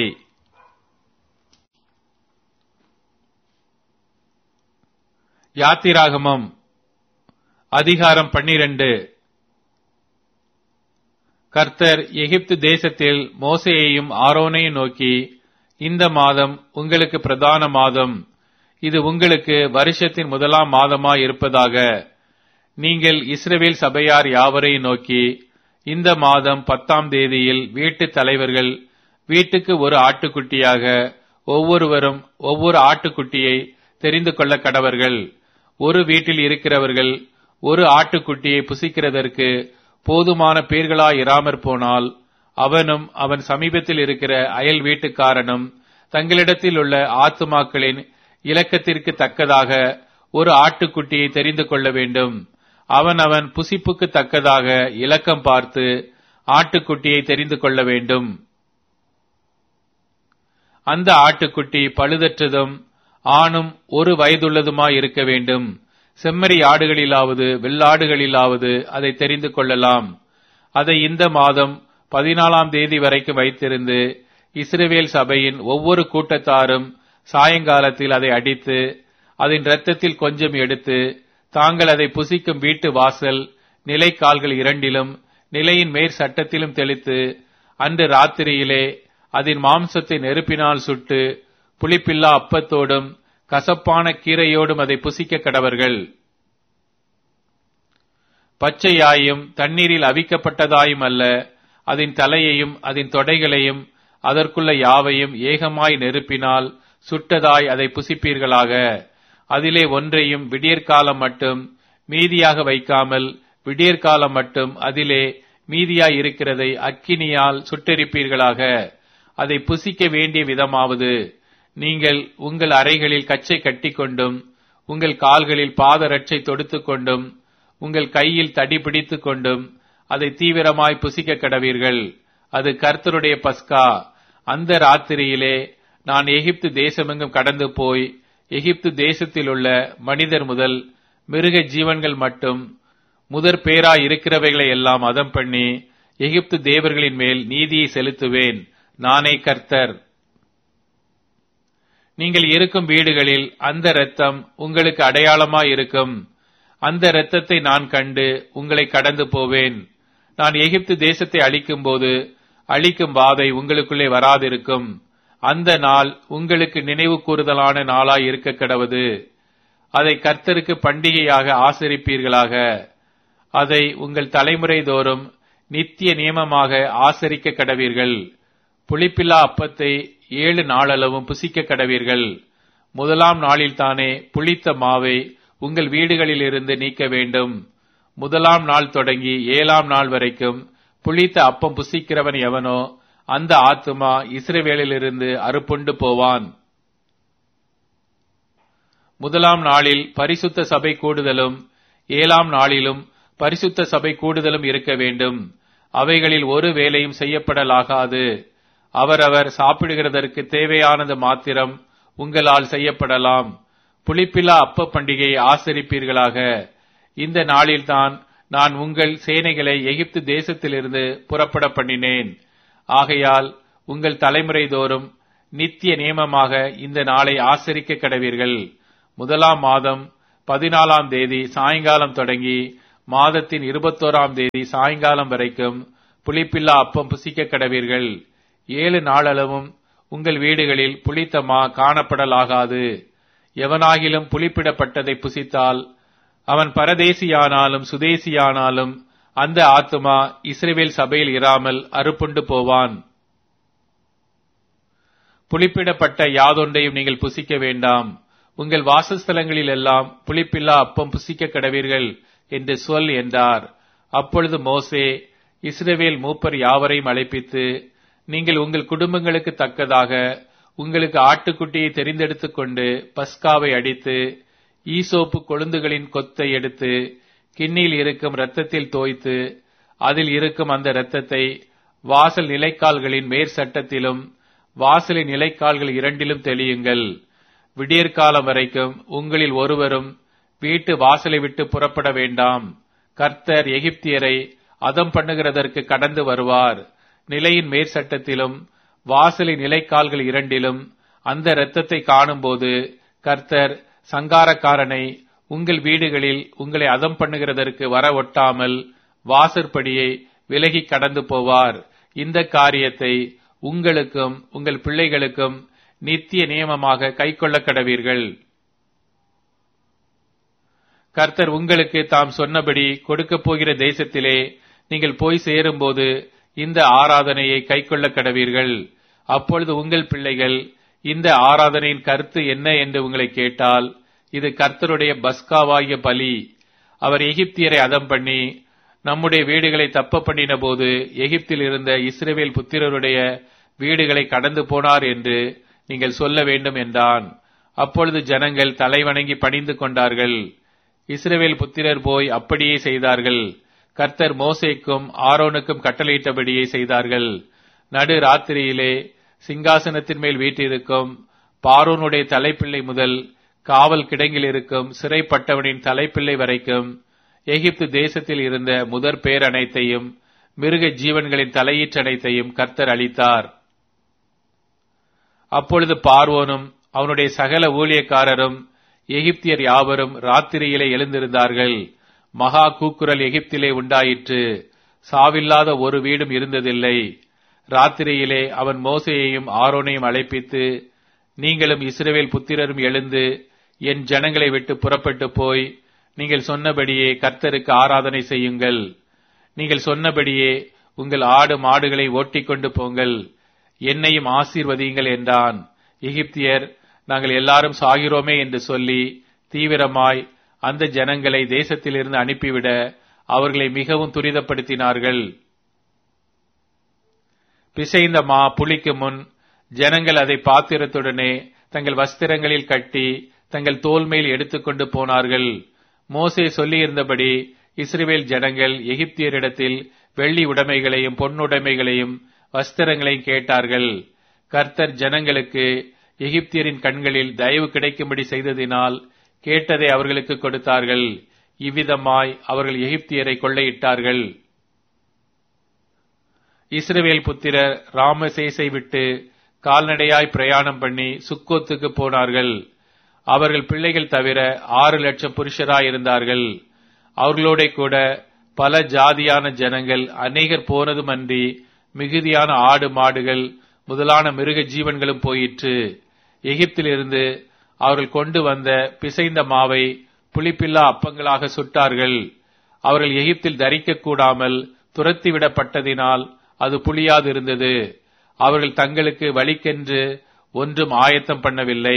யாத்திராகமம் அதிகாரம் 12. கர்த்தர் எகிப்து தேசத்தில் மோசேயையும் ஆரோனையும் நோக்கி, இந்த மாதம் உங்களுக்கு பிரதான மாதம், இது உங்களுக்கு வருஷத்தின் முதலாம் மாதமாய் இருப்பதாக. நீங்கள் இஸ்ரவேல் சபையார் யாவரையும் நோக்கி, இந்த மாதம் 10ஆம் தேதியில் வீட்டு தலைவர்கள் வீட்டுக்கு ஒரு ஆட்டுக்குட்டியாக ஒவ்வொருவரும் ஒவ்வொரு ஆட்டுக்குட்டியை தெரிந்து கொள்ள கடவர்கள். ஒரு வீட்டில் இருக்கிறவர்கள் ஒரு ஆட்டுக்குட்டியை புசிக்கிறதற்கு போதுமான பேர்களாயிராமற் போனால், அவனும் அவன் சமீபத்தில் இருக்கிற அயல் வீட்டுக்காரனும் தங்களிடத்தில் உள்ள ஆத்துமாக்களின் இலக்கத்திற்கு தக்கதாக ஒரு ஆட்டுக்குட்டியை தெரிந்து கொள்ள வேண்டும். அவன் புசிப்புக்கு தக்கதாக இலக்கம் பார்த்து ஆட்டுக்குட்டியை தெரிந்து கொள்ள வேண்டும். அந்த ஆட்டுக்குட்டி பழுதற்றதும் ஆணும் ஒரு வயதுள்ளதுமாய் இருக்க வேண்டும். செம்மறி ஆடுகளிலாவது வெள்ளாடுகளிலாவது அதை தெரிந்து கொள்ளலாம். அதை இந்த மாதம் 14ஆம் தேதி வரைக்கும் வைத்திருந்து இஸ்ரவேல் சபையின் ஒவ்வொரு கூட்டத்தாரும் சாயங்காலத்தில் அதை அடித்து அதன் இரத்தத்தில் கொஞ்சம் எடுத்து தாங்கள் அதை புசிக்கும் வீட்டு வாசல் நிலைக்கால்கள் இரண்டிலும் நிலையின் மேற் சட்டத்திலும் தெளித்து அன்று ராத்திரியிலே அதன் மாம்சத்தை நெருப்பினால் சுட்டு புளிப்பில்லா அப்பத்தோடும் கசப்பான கீரையோடும் அதை புசிக்க கடவர்கள். பச்சையாயும் தண்ணீரில் அவிக்கப்பட்டதாயும் அல்ல, அதன் தலையையும் அதன் தொடைகளையும் அதற்குள்ள யாவையும் ஏகமாய் நெருப்பினால் சுட்டதாய் அதை புசிப்பீர்களாக. அதிலே ஒன்றையும் விடியற்காலம் மட்டும் மீதியாக வைக்காமல் விடியற்காலம் மட்டும் அதிலே மீதியாய் இருக்கிறதை அக்கினியால் சுட்டெரிப்பீர்களாக. அதை புசிக்க வேண்டிய விதமாவது, நீங்கள் உங்கள் அறைகளில் கச்சை கட்டிக்கொண்டும் உங்கள் கால்களில் பாதரட்சை தொடுத்துக் கொண்டும் உங்கள் கையில் தடி பிடித்துக் கொண்டும் அதை தீவிரமாய் புசிக்க கடவீர்கள். அது கர்த்தருடைய பஸ்கா. அந்த ராத்திரியிலே நான் எகிப்து தேசமெங்கும் கடந்து போய் எகிப்து தேசத்தில் உள்ள மனிதர் முதல் மிருக ஜீவன்கள் மட்டும் முதற் பேராய் இருக்கிறவைகளை எல்லாம் அதம் பண்ணி எகிப்து தேவர்களின் மேல் நீதியை செலுத்துவேன். நானே கர்த்தர். நீங்கள் இருக்கும் வீடுகளில் அந்த இரத்தம் உங்களுக்கு அடையாளமாய் இருக்கும். அந்த இரத்தத்தை நான் கண்டு உங்களை கடந்து போவேன். நான் எகிப்து தேசத்தை அழிக்கும் போது அழிக்கும் வாதை உங்களுக்குள்ளே வராதிருக்கும். அந்த நாள் உங்களுக்கு நினைவு கூறுதலான நாளாய் இருக்க கடவது. அதை கர்த்தருக்கு பண்டிகையாக ஆசரிப்பீர்களாக. அதை உங்கள் தலைமுறை தோறும் நித்திய நியமமாக ஆசரிக்க கடவீர்கள். புளிப்பில்லா அப்பத்தை 7 நாளளவும் புசிக்க கடவீர்கள். முதலாம் நாளில்தானே புளித்த மாவை உங்கள் வீடுகளிலிருந்து நீக்க வேண்டும். முதலாம் நாள் தொடங்கி 7ஆம் நாள் வரைக்கும் புளித்த அப்பம் புசிக்கிறவன் எவனோ அந்த ஆத்துமா இஸ்ரவேலிலிருந்து அறுப்புண்டு போவான். முதலாம் நாளில் பரிசுத்த சபை கூடுதலும் 7ஆம் நாளிலும் பரிசுத்த சபை கூடுதலும் இருக்க வேண்டும். அவைகளில் ஒரு வேலையும் செய்யப்படலாகாது. அவரவர் சாப்பிடுகிறதற்கு தேவையானது மாத்திரம் உங்களால் செய்யப்படலாம். புளிப்பில்லா அப்ப பண்டிகையை ஆசரிப்பீர்களாக. இந்த நாளில்தான் நான் உங்கள் சேனைகளை எகிப்து தேசத்திலிருந்து புறப்பட பண்ணினேன். ஆகையால் உங்கள் தலைமுறை தோறும் நித்திய நியமமாக இந்த நாளை ஆசரிக்க கடவீர்கள். முதலாம் மாதம் 14ஆம் தேதி சாயங்காலம் தொடங்கி மாதத்தின் 21ஆம் தேதி சாயங்காலம் வரைக்கும் புளிப்பில்லா அப்பம் புசிக்க கடவீர்கள். 7 நாளளவும் உங்கள் வீடுகளில் புளித்த மா காணப்படலாகாது. எவனாகிலும் புளிப்பிடப்பட்டதை புசித்தால் அவன் பரதேசியானாலும் சுதேசியானாலும் அந்த ஆத்துமா இஸ்ரவேல் சபையில் இராமல் அறுப்புண்டு போவான். புளிப்பிடப்பட்ட யாதொன்றையும் நீங்கள் புசிக்க வேண்டாம். உங்கள் வாசஸ்தலங்களில் எல்லாம் புளிப்பில்லா அப்பம் புசிக்க கடவீர்கள் என்று சொல் என்றார். அப்பொழுது மோசே இஸ்ரவேல் மூப்பர் யாவரையும் அழைப்பித்து, நீங்கள் உங்கள் குடும்பங்களுக்கு தக்கதாக உங்களுக்கு ஆட்டுக்குட்டியை தெரிந்தெடுத்துக் கொண்டு பஸ்காவை அடித்து ஈசோப்பு கொழுந்துகளின் கொத்தை எடுத்து கிண்ணியில் இருக்கும் இரத்தத்தில் தோய்த்து அதில் இருக்கும் அந்த இரத்தத்தை வாசல் நிலைக்கால்களின் மேற்சட்டத்திலும் வாசலின் நிலைக்கால்கள் இரண்டிலும் தெளியுங்கள். விடியற்காலம் வரைக்கும் உங்களில் ஒருவரும் வீட்டு வாசலை விட்டு புறப்பட வேண்டாம். கர்த்தர் எகிப்தியரை அதம் பண்ணுகிறதற்கு கடந்து வருவார். நிலையின் மேற்சட்டத்திலும் வாசலின் நிலைக்கால்கள் இரண்டிலும் அந்த இரத்தத்தை காணும்போது கர்த்தர் சங்காரக்காரனை உங்கள் வீடுகளில் உங்களை அதம் பண்ணுகிறதற்கு வர ஒட்டாமல் வாசற்படியை விலகி கடந்து போவார். இந்த காரியத்தை உங்களுக்கும் உங்கள் பிள்ளைகளுக்கும் நித்திய நியமமாக கைக்கொள்ள கடவீர்கள். கர்த்தர் உங்களுக்கு தாம் சொன்னபடி கொடுக்கப் போகிற தேசத்திலே நீங்கள் போய் சேரும்போது இந்த ஆராதனையை கைக்கொள்ள கடவீர்கள். அப்பொழுது உங்கள் பிள்ளைகள் இந்த ஆராதனையின் கருத்து என்ன என்று உங்களை கேட்டால், இது கர்த்தருடைய பஸ்காவாகிய பலி. அவர் எகிப்தியரை அதம் பண்ணி நம்முடைய வீடுகளை தப்ப பண்ணின போது எகிப்தில் இருந்த இஸ்ரவேல் புத்திரருடைய வீடுகளை கடந்து போனார் என்று நீங்கள் சொல்ல வேண்டும் என்றான். அப்பொழுது ஜனங்கள் தலைவணங்கி பணிந்து கொண்டார்கள். இஸ்ரவேல் புத்திரர் போய் அப்படியே செய்தார்கள். கர்த்தர் மோசேக்கும் ஆரோனுக்கும் கட்டளையிட்டபடியே செய்தார்கள். நடு ராத்திரியிலே சிங்காசனத்தின் மேல் வீற்றிருக்கும் பார்வோனுடைய தலைப்பிள்ளை முதல் காவல் கிடங்கில் இருக்கும் சிறைப்பட்டவனின் தலைப்பிள்ளை வரைக்கும் எகிப்து தேசத்தில் இருந்த முதற் பேர் அனைத்தையும் மிருக ஜீவன்களின் தலையீற்றனைத்தையும் கர்த்தர் அளித்தார். அப்பொழுது பார்வோனும் அவனுடைய சகல ஊழியக்காரரும் எகிப்தியர் யாவரும் ராத்திரியிலே எழுந்திருந்தார்கள். மகா கூக்குரல் எகிப்திலே உண்டாயிற்று. சாவில்லாத ஒரு வீடும் இருந்ததில்லை. ராத்திரியிலே அவன் மோசேயையும் ஆரோனையும் அழைப்பித்து, நீங்களும் இஸ்ரவேல் புத்திரரும் எழுந்து என் ஜனங்களை விட்டு புறப்பட்டு போய் நீங்கள் சொன்னபடியே கர்த்தருக்கு ஆராதனை செய்யுங்கள். நீங்கள் சொன்னபடியே உங்கள் ஆடு மாடுகளை ஓட்டிக்கொண்டு போங்கள், என்னையும் ஆசீர்வதியுங்கள் என்றான். எகிப்தியர் நாங்கள் எல்லாரும் சாகிறோமே என்று சொல்லி தீவிரமாய் அந்த ஜனங்களை தேசத்திலிருந்து அனுப்பிவிட அவர்களை மிகவும் துரிதப்படுத்தினார்கள். பிசைந்த மா புளிக்கு முன் ஜனங்கள் அதை பாத்திரத்துடனே தங்கள் வஸ்திரங்களில் கட்டி தங்கள் தோள் மேல் எடுத்துக்கொண்டு போனார்கள். மோசே சொல்லியிருந்தபடி இஸ்ரவேல் ஜனங்கள் எகிப்தியரிடத்தில் வெள்ளி உடைமைகளையும் பொன்னுடைமைகளையும் வஸ்திரங்களையும் கேட்டார்கள். கர்த்தர் ஜனங்களுக்கு எகிப்தியரின் கண்களில் தயவு கிடைக்கும்படி செய்ததினால் கேட்டதை அவர்களுக்கு கொடுத்தார்கள். இவ்விதமாய் அவர்கள் எகிப்தியரை கொள்ளையிட்டார்கள். இஸ்ரவேல் புத்திரர் ராமசேசை விட்டு கால்நடையாய் பிரயாணம் பண்ணி சுக்கோத்துக்கு போனார்கள். அவர்கள் பிள்ளைகள் தவிர 6,00,000 புருஷராயிருந்தார்கள். அவர்களோட கூட பல ஜாதியான ஜனங்கள் அநேகர் போனதுமன்றி மிகுதியான ஆடு மாடுகள் முதலான மிருக ஜீவன்களும் போயிற்று. எகிப்திலிருந்து அவர்கள் கொண்டு வந்த பிசைந்த மாவை புளிப்பில்லா அப்பங்களாக சுட்டார்கள். அவர்கள் எகிப்தில் தரிக்க கூடாமல் துரத்திவிடப்பட்டதினால் அது புளியாதிருந்தது. அவர்கள் தங்களுக்கு வழிக்கென்று ஒன்றும் ஆயத்தம் பண்ணவில்லை.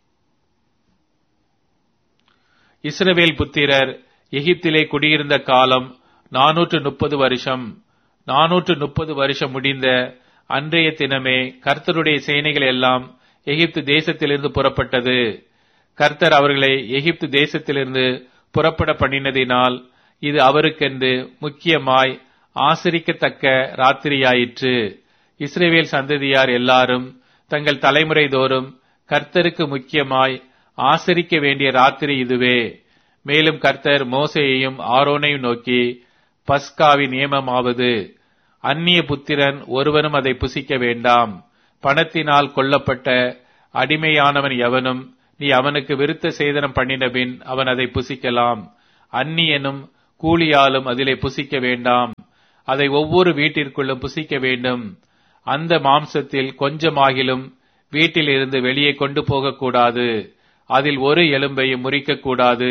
இஸ்ரவேல் புத்திரர் எகிப்திலே குடியிருந்த காலம் 430 வருஷம். 430 வருஷம் முடிந்த அன்றைய தினமே கர்த்தருடைய சேனைகள் எல்லாம் எகிப்து தேசத்திலிருந்து புறப்பட்டது. கர்த்தர் அவர்களை எகிப்து தேசத்திலிருந்து புறப்பட பண்ணினதினால் இது அவருக்கென்று முக்கியமாய் ஆசரிக்கத்தக்க ராத்திரியாயிற்று. இஸ்ரவேல் சந்ததியார் எல்லாரும் தங்கள் தலைமுறை தோறும் கர்த்தருக்கு முக்கியமாய் ஆசரிக்க வேண்டிய ராத்திரி இதுவே. மேலும் கர்த்தர் மோசேயையும் ஆரோனையும் நோக்கி, பஸ்காவின் நியமமாவது, அந்நிய புத்திரன் ஒருவனும் அதை புசிக்க வேண்டாம். பணத்தினால் கொல்லப்பட்ட அடிமையானவன் எவனும் நீ அவனுக்கு விருத்த சேதனம் பண்ணினபின் அவன் அதை புசிக்கலாம். அந்நியனும் கூலியாலும் அதிலே புசிக்க வேண்டாம். அதை ஒவ்வொரு வீட்டிற்குள்ளும் புசிக்க வேண்டும். அந்த மாம்சத்தில் கொஞ்சமாகிலும் வீட்டில் இருந்து வெளியே கொண்டு போகக்கூடாது. அதில் ஒரு எலும்பையும் முறிக்கக்கூடாது.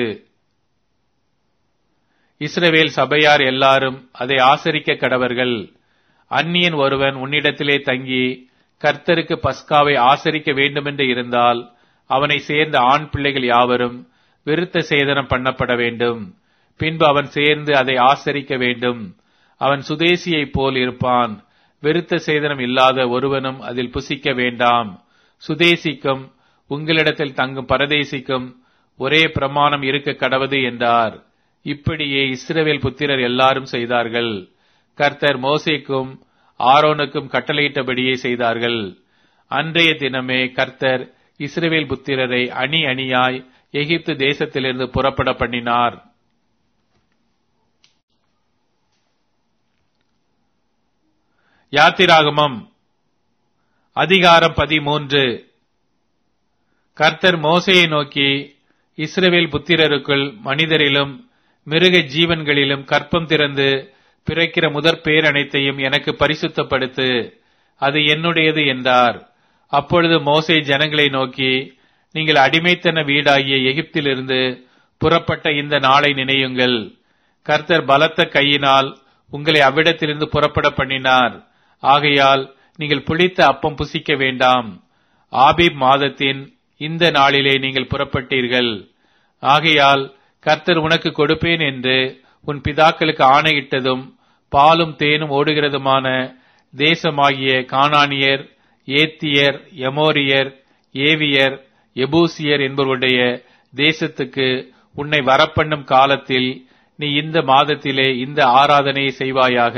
இஸ்ரவேல் சபையார் எல்லாரும் அதை ஆசரிக்க கடவர்கள். அந்நியன் ஒருவன் உன்னிடத்திலே தங்கி கர்த்தருக்கு பஸ்காவை ஆசரிக்க வேண்டுமென்று இருந்தால் அவனை சேர்ந்த ஆண் பிள்ளைகள் யாவரும் விருத்த சேதனம் பண்ணப்பட வேண்டும். பின்பு அவன் சேர்ந்து அதை ஆசரிக்க வேண்டும். அவன் சுதேசியைப் போல் இருப்பான். விருத்த சேதனம் இல்லாத ஒருவனும் அதில் புசிக்க வேண்டாம். சுதேசிக்கும் உங்களிடத்தில் தங்கும் பரதேசிக்கும் ஒரே பிரமாணம் இருக்க கடவது என்றார். இப்படியே இஸ்ரவேல் புத்திரர் எல்லாரும் செய்தார்கள். கர்த்தர் மோசேக்கும் ஆரோனுக்கும் கட்டளையிட்டபடியே செய்தார்கள். அன்றைய தினமே கர்த்தர் இஸ்ரவேல் புத்திரரை அணி அணியாய் எகிப்து தேசத்திலிருந்து புறப்பட பண்ணினார். யாத்திராகமம் அதிகாரம் 13. கர்த்தர் மோசேயை நோக்கி, இஸ்ரவேல் புத்திரருக்குள் மனிதரிலும் மிருக ஜீவன்களிலும் கற்பம் திறந்து பிறக்கிற முதற் பேர் அனைத்தையும் எனக்கு பரிசுத்தப்படுத்து, அது என்னுடையது என்றார். அப்பொழுது மோசே ஜனங்களை நோக்கி, நீங்கள் அடிமைத்தன வீடாகிய எகிப்திலிருந்து புறப்பட்ட இந்த நாளை நினையுங்கள். கர்த்தர் பலத்த கையினால் உங்களை அவ்விடத்திலிருந்து புறப்பட பண்ணினார். ஆகையால் நீங்கள் புளித்த அப்பம் புசிக்க வேண்டாம். ஆபீப் மாதத்தின் இந்த நாளிலே நீங்கள் புறப்பட்டீர்கள். ஆகையால் கர்த்தர் உனக்கு கொடுப்பேன் என்று உன் பிதாக்களுக்கு ஆணையிட்டதும் பாலும் தேனும் ஓடுகிறதுமான தேசமாகிய கானானியர், ஏத்தியர், எமோரியர், ஏவியர், எபூசியர் என்பவருடைய தேசத்துக்கு உன்னை வரப்பண்ணும் காலத்தில் நீ இந்த மாதத்திலே இந்த ஆராதனையை செய்வாயாக.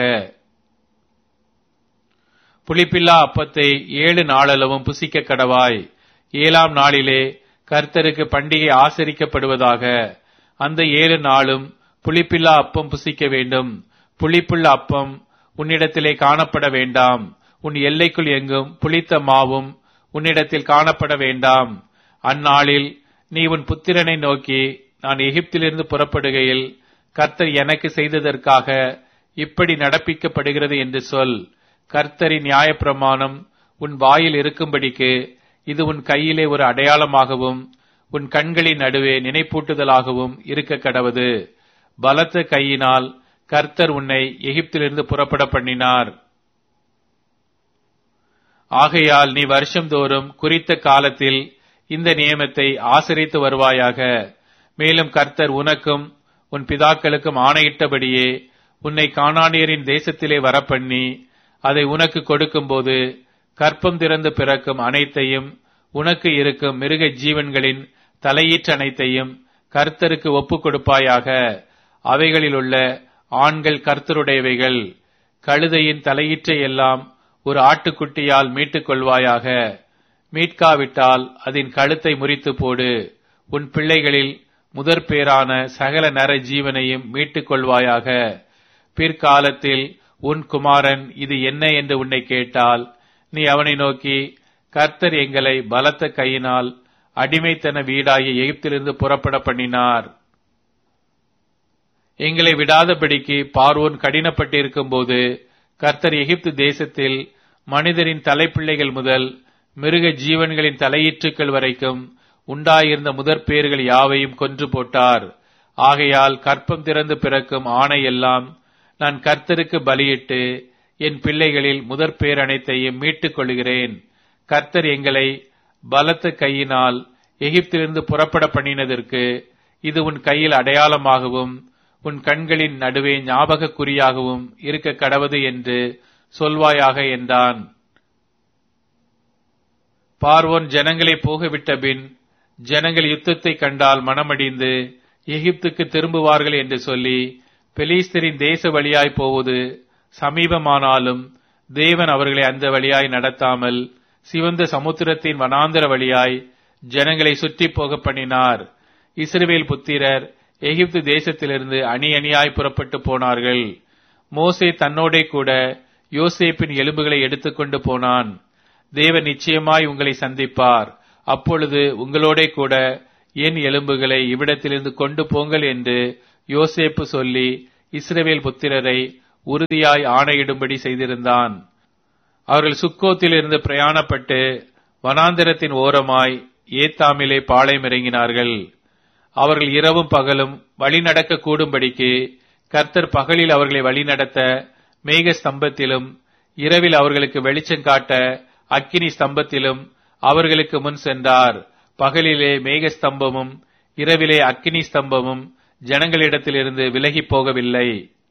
புளிப்பில்லா அப்பத்தை 7 நாளளவும் புசிக்க கடவாய். 7ஆம் நாளிலே கர்த்தருக்கு பண்டிகை ஆசரிக்கப்படுவதாக. அந்த 7 நாளும் புளிப்பில்லா அப்பம் புசிக்க வேண்டும். புளிப்புள்ள அப்பம் உன்னிடத்திலே காணப்பட வேண்டாம். உன் எல்லைக்குள் எங்கும் புளித்த மாவும் உன்னிடத்தில் காணப்பட வேண்டாம். அந்நாளில் நீ உன் புத்திரனை நோக்கி, நான் எகிப்திலிருந்து புறப்படுகையில் கர்த்தர் எனக்கு செய்ததற்காக இப்படி நடப்பிக்கப்படுகிறது என்று சொல். கர்த்தரின் நியாயப்பிரமாணம் உன் வாயில் இருக்கும்படிக்கு இது உன் கையிலே ஒரு அடையாளமாகவும் உன் கண்களின் நடுவே நினைப்பூட்டுதலாகவும் இருக்க கடவது. பலத்த கையினால் கர்த்தர் உன்னை எகிப்திலிருந்து புறப்பட பண்ணினார். ஆகையால் நீ வருஷம்தோறும் குறித்த காலத்தில் இந்த நியமத்தை ஆசரித்து வருவாயாக. மேலும் கர்த்தர் உனக்கும் உன் பிதாக்களுக்கும் ஆணையிட்டபடியே உன்னை கானானியரின் தேசத்திலே வரப்பண்ணி அதை உனக்கு கொடுக்கும்போது கற்பம் திறந்து பிறக்கும் அனைத்தையும் உனக்கு இருக்கும் மிருக ஜீவன்களின் தலையீற்று அனைத்தையும் கர்த்தருக்கு ஒப்புக் கொடுப்பாயாக. அவைகளிலுள்ள ஆண்கள் கர்த்தருடையவைகள். கழுதையின் தலையீற்றை எல்லாம் ஒரு ஆட்டுக்குட்டியால் மீட்டுக் கொள்வாயாக. மீட்காவிட்டால் அதன் கழுத்தை முறித்து போடு. உன் பிள்ளைகளில் முதற் பேரான சகல நர ஜீவனையும் மீட்டுக் கொள்வாயாக. பிற்காலத்தில் உன் குமாரன் இது என்ன என்று உன்னை கேட்டால் நீ அவனை நோக்கி, கர்த்தர் எங்களை பலத்த கையினால் அடிமைத்தன வீடாகிய எகிப்திலிருந்து புறப்பட பண்ணினார். எங்களை விடாதபடிக்கு பார்வோன் கடினப்பட்டிருக்கும் போது கர்த்தர் எகிப்து தேசத்தில் மனிதரின் தலைப்பிள்ளைகள் முதல் மிருக ஜீவன்களின் தலையீற்றுக்கள் வரைக்கும் உண்டாயிருந்த முதற் பேர்கள் யாவையும் கொன்று போட்டார். ஆகையால் கற்பம் திறந்து பிறக்கும் ஆணை எல்லாம் நான் கர்த்தருக்கு பலியிட்டு என் பிள்ளைகளில் முதற் பேர் அனைத்தையும் மீட்டுக் கொள்கிறேன். கர்த்தர் எங்களை பலத்த கையினால் எகிப்திலிருந்து புறப்பட பண்ணினதற்கு இது உன் கையில் அடையாளமாகவும் உன் கண்களின் நடுவே ஞாபக குறியாகவும் இருக்க கடவது என்று சொல்வாயாக என்றான். பார்வோன் ஜனங்களை போகவிட்ட பின் ஜனங்கள் யுத்தத்தை கண்டால் மனமடிந்து எகிப்துக்கு திரும்புவார்கள் என்று சொல்லி பெலிஸ்தரின் தேச வழியாய் போவது சமீபமானாலும் தேவன் அவர்களை அந்த வழியாய் நடத்தாமல் சிவந்த சமுத்திரத்தின் வனாந்தர வழியாய் ஜனங்களை சுற்றி போக பண்ணினார். இஸ்ரவேல் புத்திரர் எகிப்து தேசத்திலிருந்து அணி அணியாய் புறப்பட்டு போனார்கள். மோசே தன்னோடே கூட யோசேப்பின் எலும்புகளை எடுத்துக்கொண்டு போனான். தேவன் நிச்சயமாய் உங்களை சந்திப்பார், அப்பொழுது உங்களோடே கூட என் எலும்புகளை இவ்விடத்திலிருந்து கொண்டு போங்கள் என்று யோசேப்பு சொல்லி இஸ்ரவேல் புத்திரரை உறுதியாய் ஆணையிடும்படி செய்திருந்தான். அவர்கள் சுக்கோத்திலிருந்து பிரயாணப்பட்டு வனாந்திரத்தின் ஓரமாய் ஏத்தாமிலே பாளையம் இறங்கினார்கள். அவர்கள் இரவும் பகலும் வழிநடக்க கூடும்படிக்கு கர்த்தர் பகலில் அவர்களை வழிநடத்த மேக ஸ்தம்பத்திலும் இரவில் அவர்களுக்கு வெளிச்சம் காட்ட அக்கினி ஸ்தம்பத்திலும் அவர்களுக்கு முன் சென்றார். பகலிலே மேக ஸ்தம்பமும் இரவிலே அக்கினி ஸ்தம்பமும் ஜனங்களிடத்திலிருந்து விலகி போகவில்லை.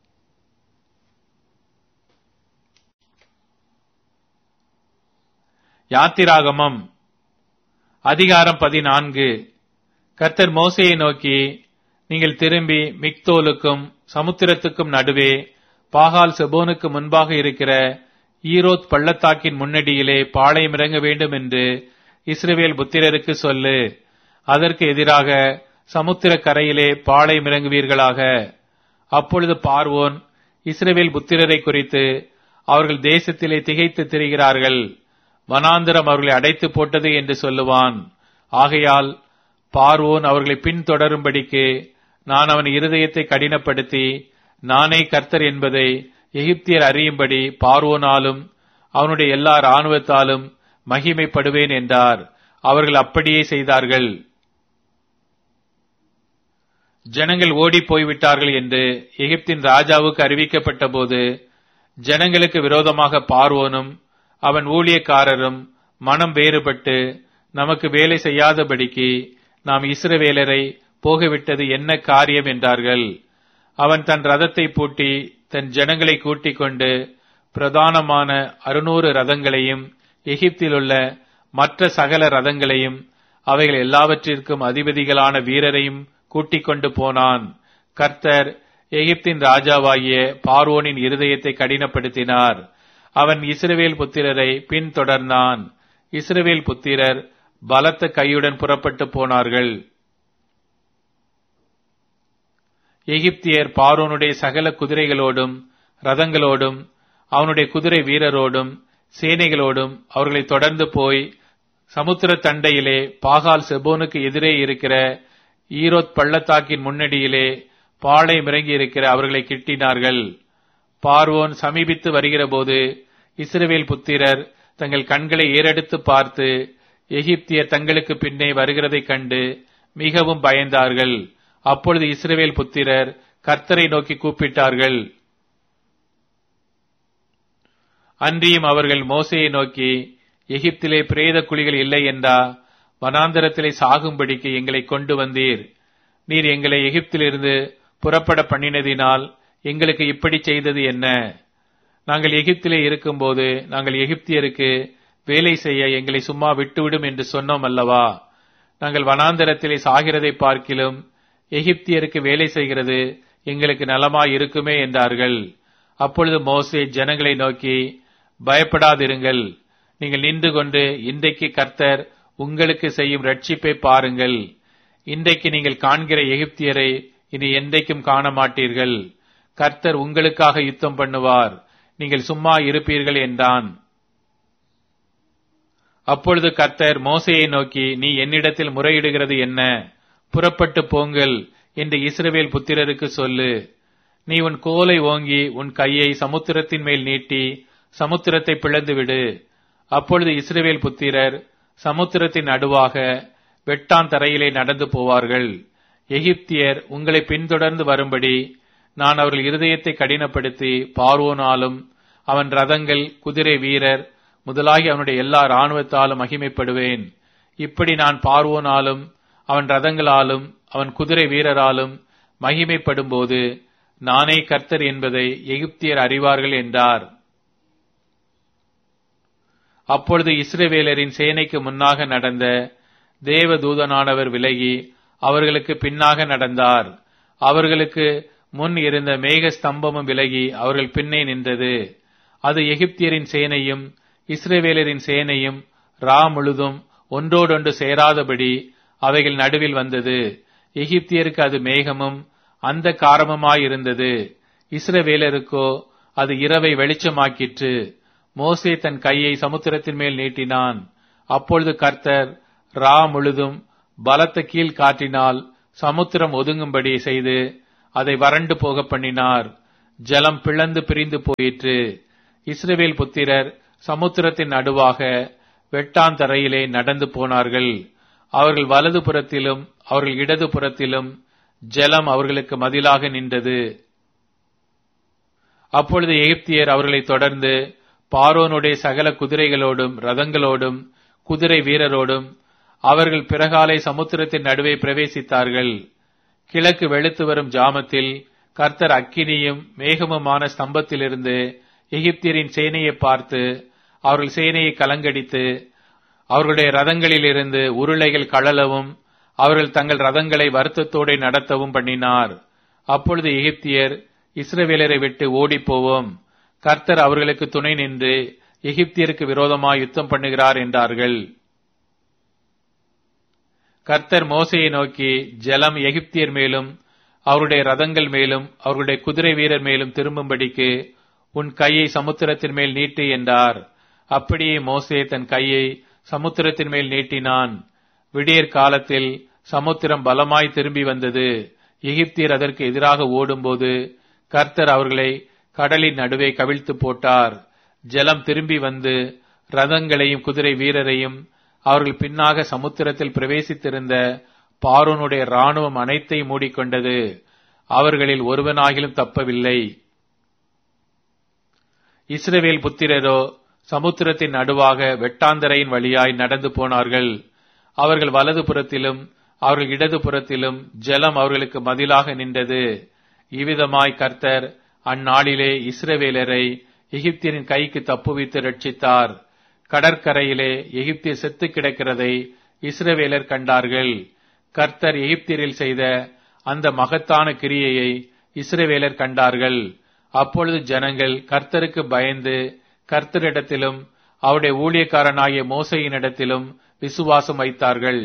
யாத்திராகமம் அதிகாரம் 14. கர்த்தர் மோசேயை நோக்கி, நீங்கள் திரும்பி மிக்தோலுக்கும் சமுத்திரத்துக்கும் நடுவே பாகால் செபோனுக்கு முன்பாக இருக்கிற ஈரோத் பள்ளத்தாக்கின் முன்னடியிலே பாளையம் இறங்க வேண்டும் என்று இஸ்ரவேல் புத்திரருக்கு சொல்லு. அதற்கு எதிராக சமுத்திர கரையிலே பாளையம் இறங்குவீர்களாக. அப்பொழுது பார்வோன் இஸ்ரவேல் புத்திரரை குறித்து, அவர்கள் தேசத்திலே திகைத்து திரிகிறார்கள், வனாந்திரம் அவர்களை அடைத்து போட்டது என்று சொல்லுவான். ஆகையால் பார்வோன் அவர்களை பின்தொடரும்படிக்கு நான் அவன் இருதயத்தை கடினப்படுத்தி, நானே கர்த்தர் என்பதை எகிப்தியர் அறியும்படி பார்வோனாலும் அவனுடைய எல்லா இராணுவத்தாலும் மகிமைப்படுவேன் என்றார். அவர்கள் அப்படியே செய்தார்கள். ஜனங்கள் ஓடி போய்விட்டார்கள் என்று எகிப்தின் ராஜாவுக்கு அறிவிக்கப்பட்ட போது, ஜனங்களுக்கு விரோதமாக பார்வோனும் அவன் ஊழியக்காரரும் மனம் வேறுபட்டு, நமக்கு வேலை செய்யாதபடிக்கு நாம் இஸ்ரவேலரை போகவிட்டது என்ன காரியம் என்றார்கள். அவன் தன் ரதத்தை பூட்டி தன் ஜனங்களை கூட்டிக் கொண்டு பிரதானமான 600 ரதங்களையும் எகிப்திலுள்ள மற்ற சகல ரதங்களையும் அவைகள் எல்லாவற்றிற்கும் அதிபதிகளான வீரரையும் கூட்டிக் கொண்டு போனான். கர்த்தர் எகிப்தின் ராஜாவாகிய பார்வோனின் இருதயத்தை கடினப்படுத்தினார். அவன் இஸ்ரவேல் புத்திரரை பின்தொடர்ந்தான். இஸ்ரவேல் புத்திரர் பலத்த கையுடன் புறப்பட்டு போனார்கள். எகிப்தியர் பார்வோனுடைய சகல குதிரைகளோடும் ரதங்களோடும் அவனுடைய குதிரை வீரரோடும் சேனைகளோடும் அவர்களை தொடர்ந்து போய் சமுத்திர தண்டையிலே பாகால் செபோனுக்கு எதிரே இருக்கிற ஈரோத் பள்ளத்தாக்கின் முன்னடியிலே பாளையம் இறங்கி இருக்கிற அவர்களை கிட்டினார்கள். பார்வோன் சமீபித்து வருகிற போது இஸ்ரவேல் புத்திரர் தங்கள் கண்களை ஏறெடுத்து பார்த்து, எகிப்தியர் தங்களுக்கு பின்னே வருகிறதைக் கண்டு மிகவும் பயந்தார்கள். அப்பொழுது இஸ்ரவேல் புத்திரர் கர்த்தரை நோக்கி கூப்பிட்டார்கள். அன்றியும் அவர்கள் மோசேயை நோக்கி, எகிப்திலே பிரேத குழிகள் இல்லை என்றா? வனாந்தரத்திலே சாகும்படிக்கு எங்களை கொண்டு வந்தீர். நீர் எங்களை எகிப்திலிருந்து புறப்பட பண்ணினதினால் எங்களுக்கு இப்படி செய்தது என்ன? நாங்கள் எகிப்திலே இருக்கும்போது நாங்கள் எகிப்தியருக்கு வேலை செய்ய எங்களை சும்மா விட்டுவிடும் என்று சொன்னோம் அல்லவா? நாங்கள் வனாந்தரத்திலே சாகிறதை பார்க்கிலும் எகிப்தியருக்கு வேலை செய்கிறது எங்களுக்கு நலமாய் இருக்குமே என்றார்கள். அப்பொழுது மோசே ஜனங்களை நோக்கி, பயப்படாதிருங்கள், நீங்கள் நின்று கொண்டு இன்றைக்கு கர்த்தர் உங்களுக்கு செய்யும் ரட்சிப்பை பாருங்கள். இன்றைக்கு நீங்கள் காண்கிற எகிப்தியரை இனி என்றைக்கும் காண மாட்டீர்கள். கர்த்தர் உங்களுக்காக யுத்தம் பண்ணுவார், நீங்கள் சும்மா இருப்பீர்கள் என்றான். அப்பொழுது கர்த்தர் மோசேயை நோக்கி, நீ என்னிடத்தில் முறையிடுகிறது என்ன? புறப்பட்டு போங்கள் என்று இஸ்ரவேல் புத்திரருக்கு சொல்லு. நீ உன் கோலை ஓங்கி உன் கையை சமுத்திரத்தின் மேல் நீட்டி சமுத்திரத்தை பிளந்துவிடு. அப்பொழுது இஸ்ரவேல் புத்திரர் சமுத்திரத்தின் நடுவாக வெட்டான் தரையிலே நடந்து போவார்கள். எகிப்தியர் உங்களை பின்தொடர்ந்து வரும்படி நான் அவர்கள் இருதயத்தை கடினப்படுத்தி பார்வோனாலும் அவன் ரதங்கள் குதிரை வீரர் முதலாகி அவனுடைய எல்லா இராணுவத்தாலும் மகிமைப்படுவேன். இப்படி நான் பார்வோனாலும் அவன் ரதங்களாலும் அவன் குதிரை வீரராலும் மகிமைப்படும் போது நானே கர்த்தர் என்பதை எகிப்தியர் அறிவார்கள் என்றார். அப்பொழுது இஸ்ரவேலரின் சேனைக்கு முன்னாக நடந்த தேவதூதனானவர் விலகி அவர்களுக்கு பின்னாக நடந்தார். அவர்களுக்கு முன் இருந்த மேக ஸ்தம்பமும் விலகி அவர்கள் பின்னே நின்றது. அது எகிப்தியரின் சேனையும் இஸ்ரவேலரின் சேனையும் ரா முழுதும் ஒன்றோடொன்று சேராதபடி அவைகள் நடுவில் வந்தது. எகிப்தியருக்கு அது மேகமும் அந்த காரமுமாயிருந்தது. இஸ்ரவேலருக்கோ அது இரவை வெளிச்சமாக்கிற்று. மோசே தன் கையை சமுத்திரத்தின் மேல் நீட்டினான். அப்பொழுது கர்த்தர் ரா முழுதும் பலத்த கீழ் காற்றினால் சமுத்திரம் ஒதுங்கும்படி செய்து அதை வறண்டு போக பண்ணினார். ஜலம் பிளந்து பிரிந்து போயிற்று. இஸ்ரவேல் புத்திரர் சமுத்திரத்தின் நடுவாக வெட்டாந்தரையிலே நடந்து போனார்கள். அவர்கள் வலது புறத்திலும் அவர்கள் இடது புறத்திலும் ஜலம் அவர்களுக்கு மதிலாக நின்றது. அப்பொழுது எகிப்தியர் அவர்களை தொடர்ந்து பார்வோனுடைய சகல குதிரைகளோடும் ரதங்களோடும் குதிரை வீரரோடும் அவர்கள் பிறகாலை சமுத்திரத்தின் நடுவே பிரவேசித்தார்கள். கிழக்கு வெளுத்து வரும் ஜாமத்தில் கர்த்தர் அக்கினியும் மேகமுமான ஸ்தம்பத்திலிருந்து எகிப்தியரின் சேனையை பார்த்து அவர்கள் சேனையை கலங்கடித்து அவர்களுடைய ரதங்களிலிருந்து உருளைகள் கழலவும் அவர்கள் தங்கள் ரதங்களை வருத்தத்தோடு நடத்தவும் பண்ணினார். அப்பொழுது எகிப்தியர் இஸ்ரவேலரை விட்டு ஓடிப்போவோம், கர்த்தர் அவர்களுக்கு துணை நின்று எகிப்தியருக்கு விரோதமாய் யுத்தம் பண்ணுகிறார் என்றார்கள். கர்த்தர் மோசேயை நோக்கி, ஜலம் எகிப்தியர் மேலும் அவருடைய ரதங்கள் மேலும் அவருடைய குதிரை வீரர் மேலும் திரும்பும்படிக்கு உன் கையை சமுத்திரத்தின் மேல் நீட்டு என்றார். அப்படியே மோசே தன் கையை சமுத்திரத்தின் மேல் நீட்டினான். விடியற் காலத்தில் சமுத்திரம் பலமாய் திரும்பி வந்தது. எகிப்தியர் அதற்கு எதிராக ஓடும்போது கர்த்தர் அவர்களை கடலின் நடுவே கவிழ்த்து போட்டார். ஜலம் திரும்பி வந்து ரதங்களையும் குதிரை வீரரையும் அவர்கள் பின்னாக சமுத்திரத்தில் பிரவேசித்திருந்த பார்வோனுடைய ராணுவம் அனைத்தையும் மூடிக்கொண்டது. அவர்களில் ஒருவனாகிலும் தப்பவில்லை. இஸ்ரவேல் புத்திரரோ சமுத்திரத்தின் நடுவாக வெட்டாந்தரையின் வழியாய் நடந்து போனார்கள். அவர்கள் வலது புறத்திலும் அவர்கள் இடது புறத்திலும் ஜலம் அவர்களுக்கு மதிலாக நின்றது. இவ்விதமாய் கர்த்தர் அந்நாளிலே இஸ்ரவேலரை எகிப்தியரின் கைக்கு தப்புவித்து ரட்சித்தார். கடற்கரையிலே எகிப்தியர் செத்து கிடக்கிறதை இஸ்ரவேலர் கண்டார்கள். கர்த்தர் எகிப்தியரில் செய்த அந்த மகத்தான கிரியையை இஸ்ரவேலர் கண்டார்கள். அப்பொழுது ஜனங்கள் கர்த்தருக்கு பயந்து கர்த்தரிடத்திலும் அவருடைய ஊழியக்காரனாகிய மோசேயினிடத்திலும் விசுவாசம் வைத்தார்கள்.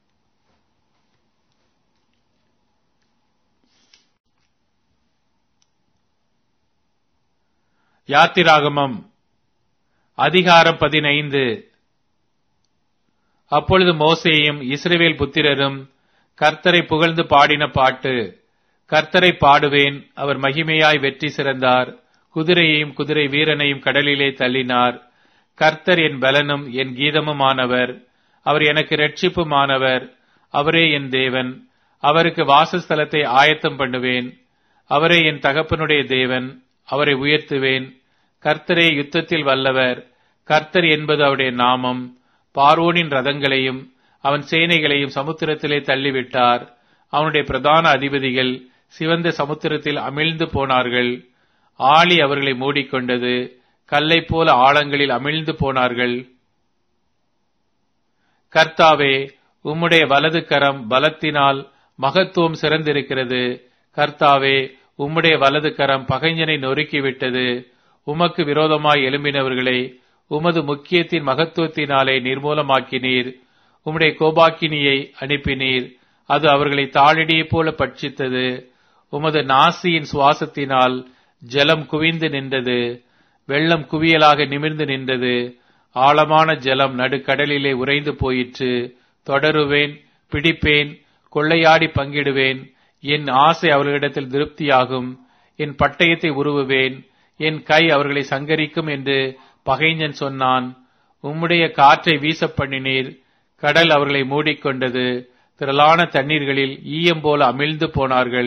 யாத்திராகமம் அதிகாரம் 15. அப்பொழுது மோசேயும் இஸ்ரவேல் புத்திரரும் கர்த்தரை புகழ்ந்து பாடின பாட்டு. கர்த்தரை பாடுவேன், அவர் மகிமையாய் வெற்றி சிறந்தார். குதிரையையும் குதிரை வீரனையும் கடலிலே தள்ளினார். கர்த்தர் என் பலனும் என் கீதமுமானவர். அவர் எனக்கு இரட்சிப்புமானவர். அவரே என் தேவன். அவருக்கு வாசஸ்தலத்தை ஆயத்தம் பண்ணுவேன். அவரே என் தகப்பனுடைய தேவன். அவரை உயர்த்துவேன். கர்த்தரே யுத்தத்தில் வல்லவர். கர்த்தர் என்பது அவருடைய நாமம். பார்வோனின் ரதங்களையும் அவன் சேனைகளையும் சமுத்திரத்திலே தள்ளிவிட்டார். அவனுடைய பிரதான அதிபதிகள் சிவந்த சமுத்திரத்தில் அமிழ்ந்து போனார்கள். ஆழி அவர்களை மூடிக்கொண்டது. கல்லை போல ஆழங்களில் அமிழ்ந்து போனார்கள். கர்த்தாவே, உம்முடைய வலது கரம் பலத்தினால் மகத்துவம் சிறந்திருக்கிறது. கர்த்தாவே, உம்முடைய வலது கரம் பகைஞனை நொறுக்கிவிட்டது. உமக்கு விரோதமாய் எழும்பினவர்களை உமது முக்கியத்தின் மகத்துவத்தினாலே நிர்மூலமாக்கினீர். உம்முடைய கோபாக்கினியை அனுப்பினீர். அது அவர்களை தாழிடியை போல பட்சித்தது. உமது நாசியின் சுவாசத்தினால் ஜலம் குவிந்து நின்றது. வெள்ளம் குவியலாக நிமிர்ந்து நின்றது. ஆழமான ஜலம் நடுக்கடலிலே உறைந்து போயிற்று. தொடருவேன், பிடிப்பேன், கொள்ளையாடி பங்கிடுவேன். என் ஆசை அவர்களிடத்தில் திருப்தியாகும். என் பட்டயத்தை உருவுவேன். என் கை அவர்களை சங்கரிக்கும் என்று பகைஞன் சொன்னான். உம்முடைய காற்றை வீச பண்ணினீர். கடல் அவர்களை மூடிக்கொண்டது. திரளான தண்ணீர்களில் ஈயம் போல அமிழ்ந்து போனார்கள்.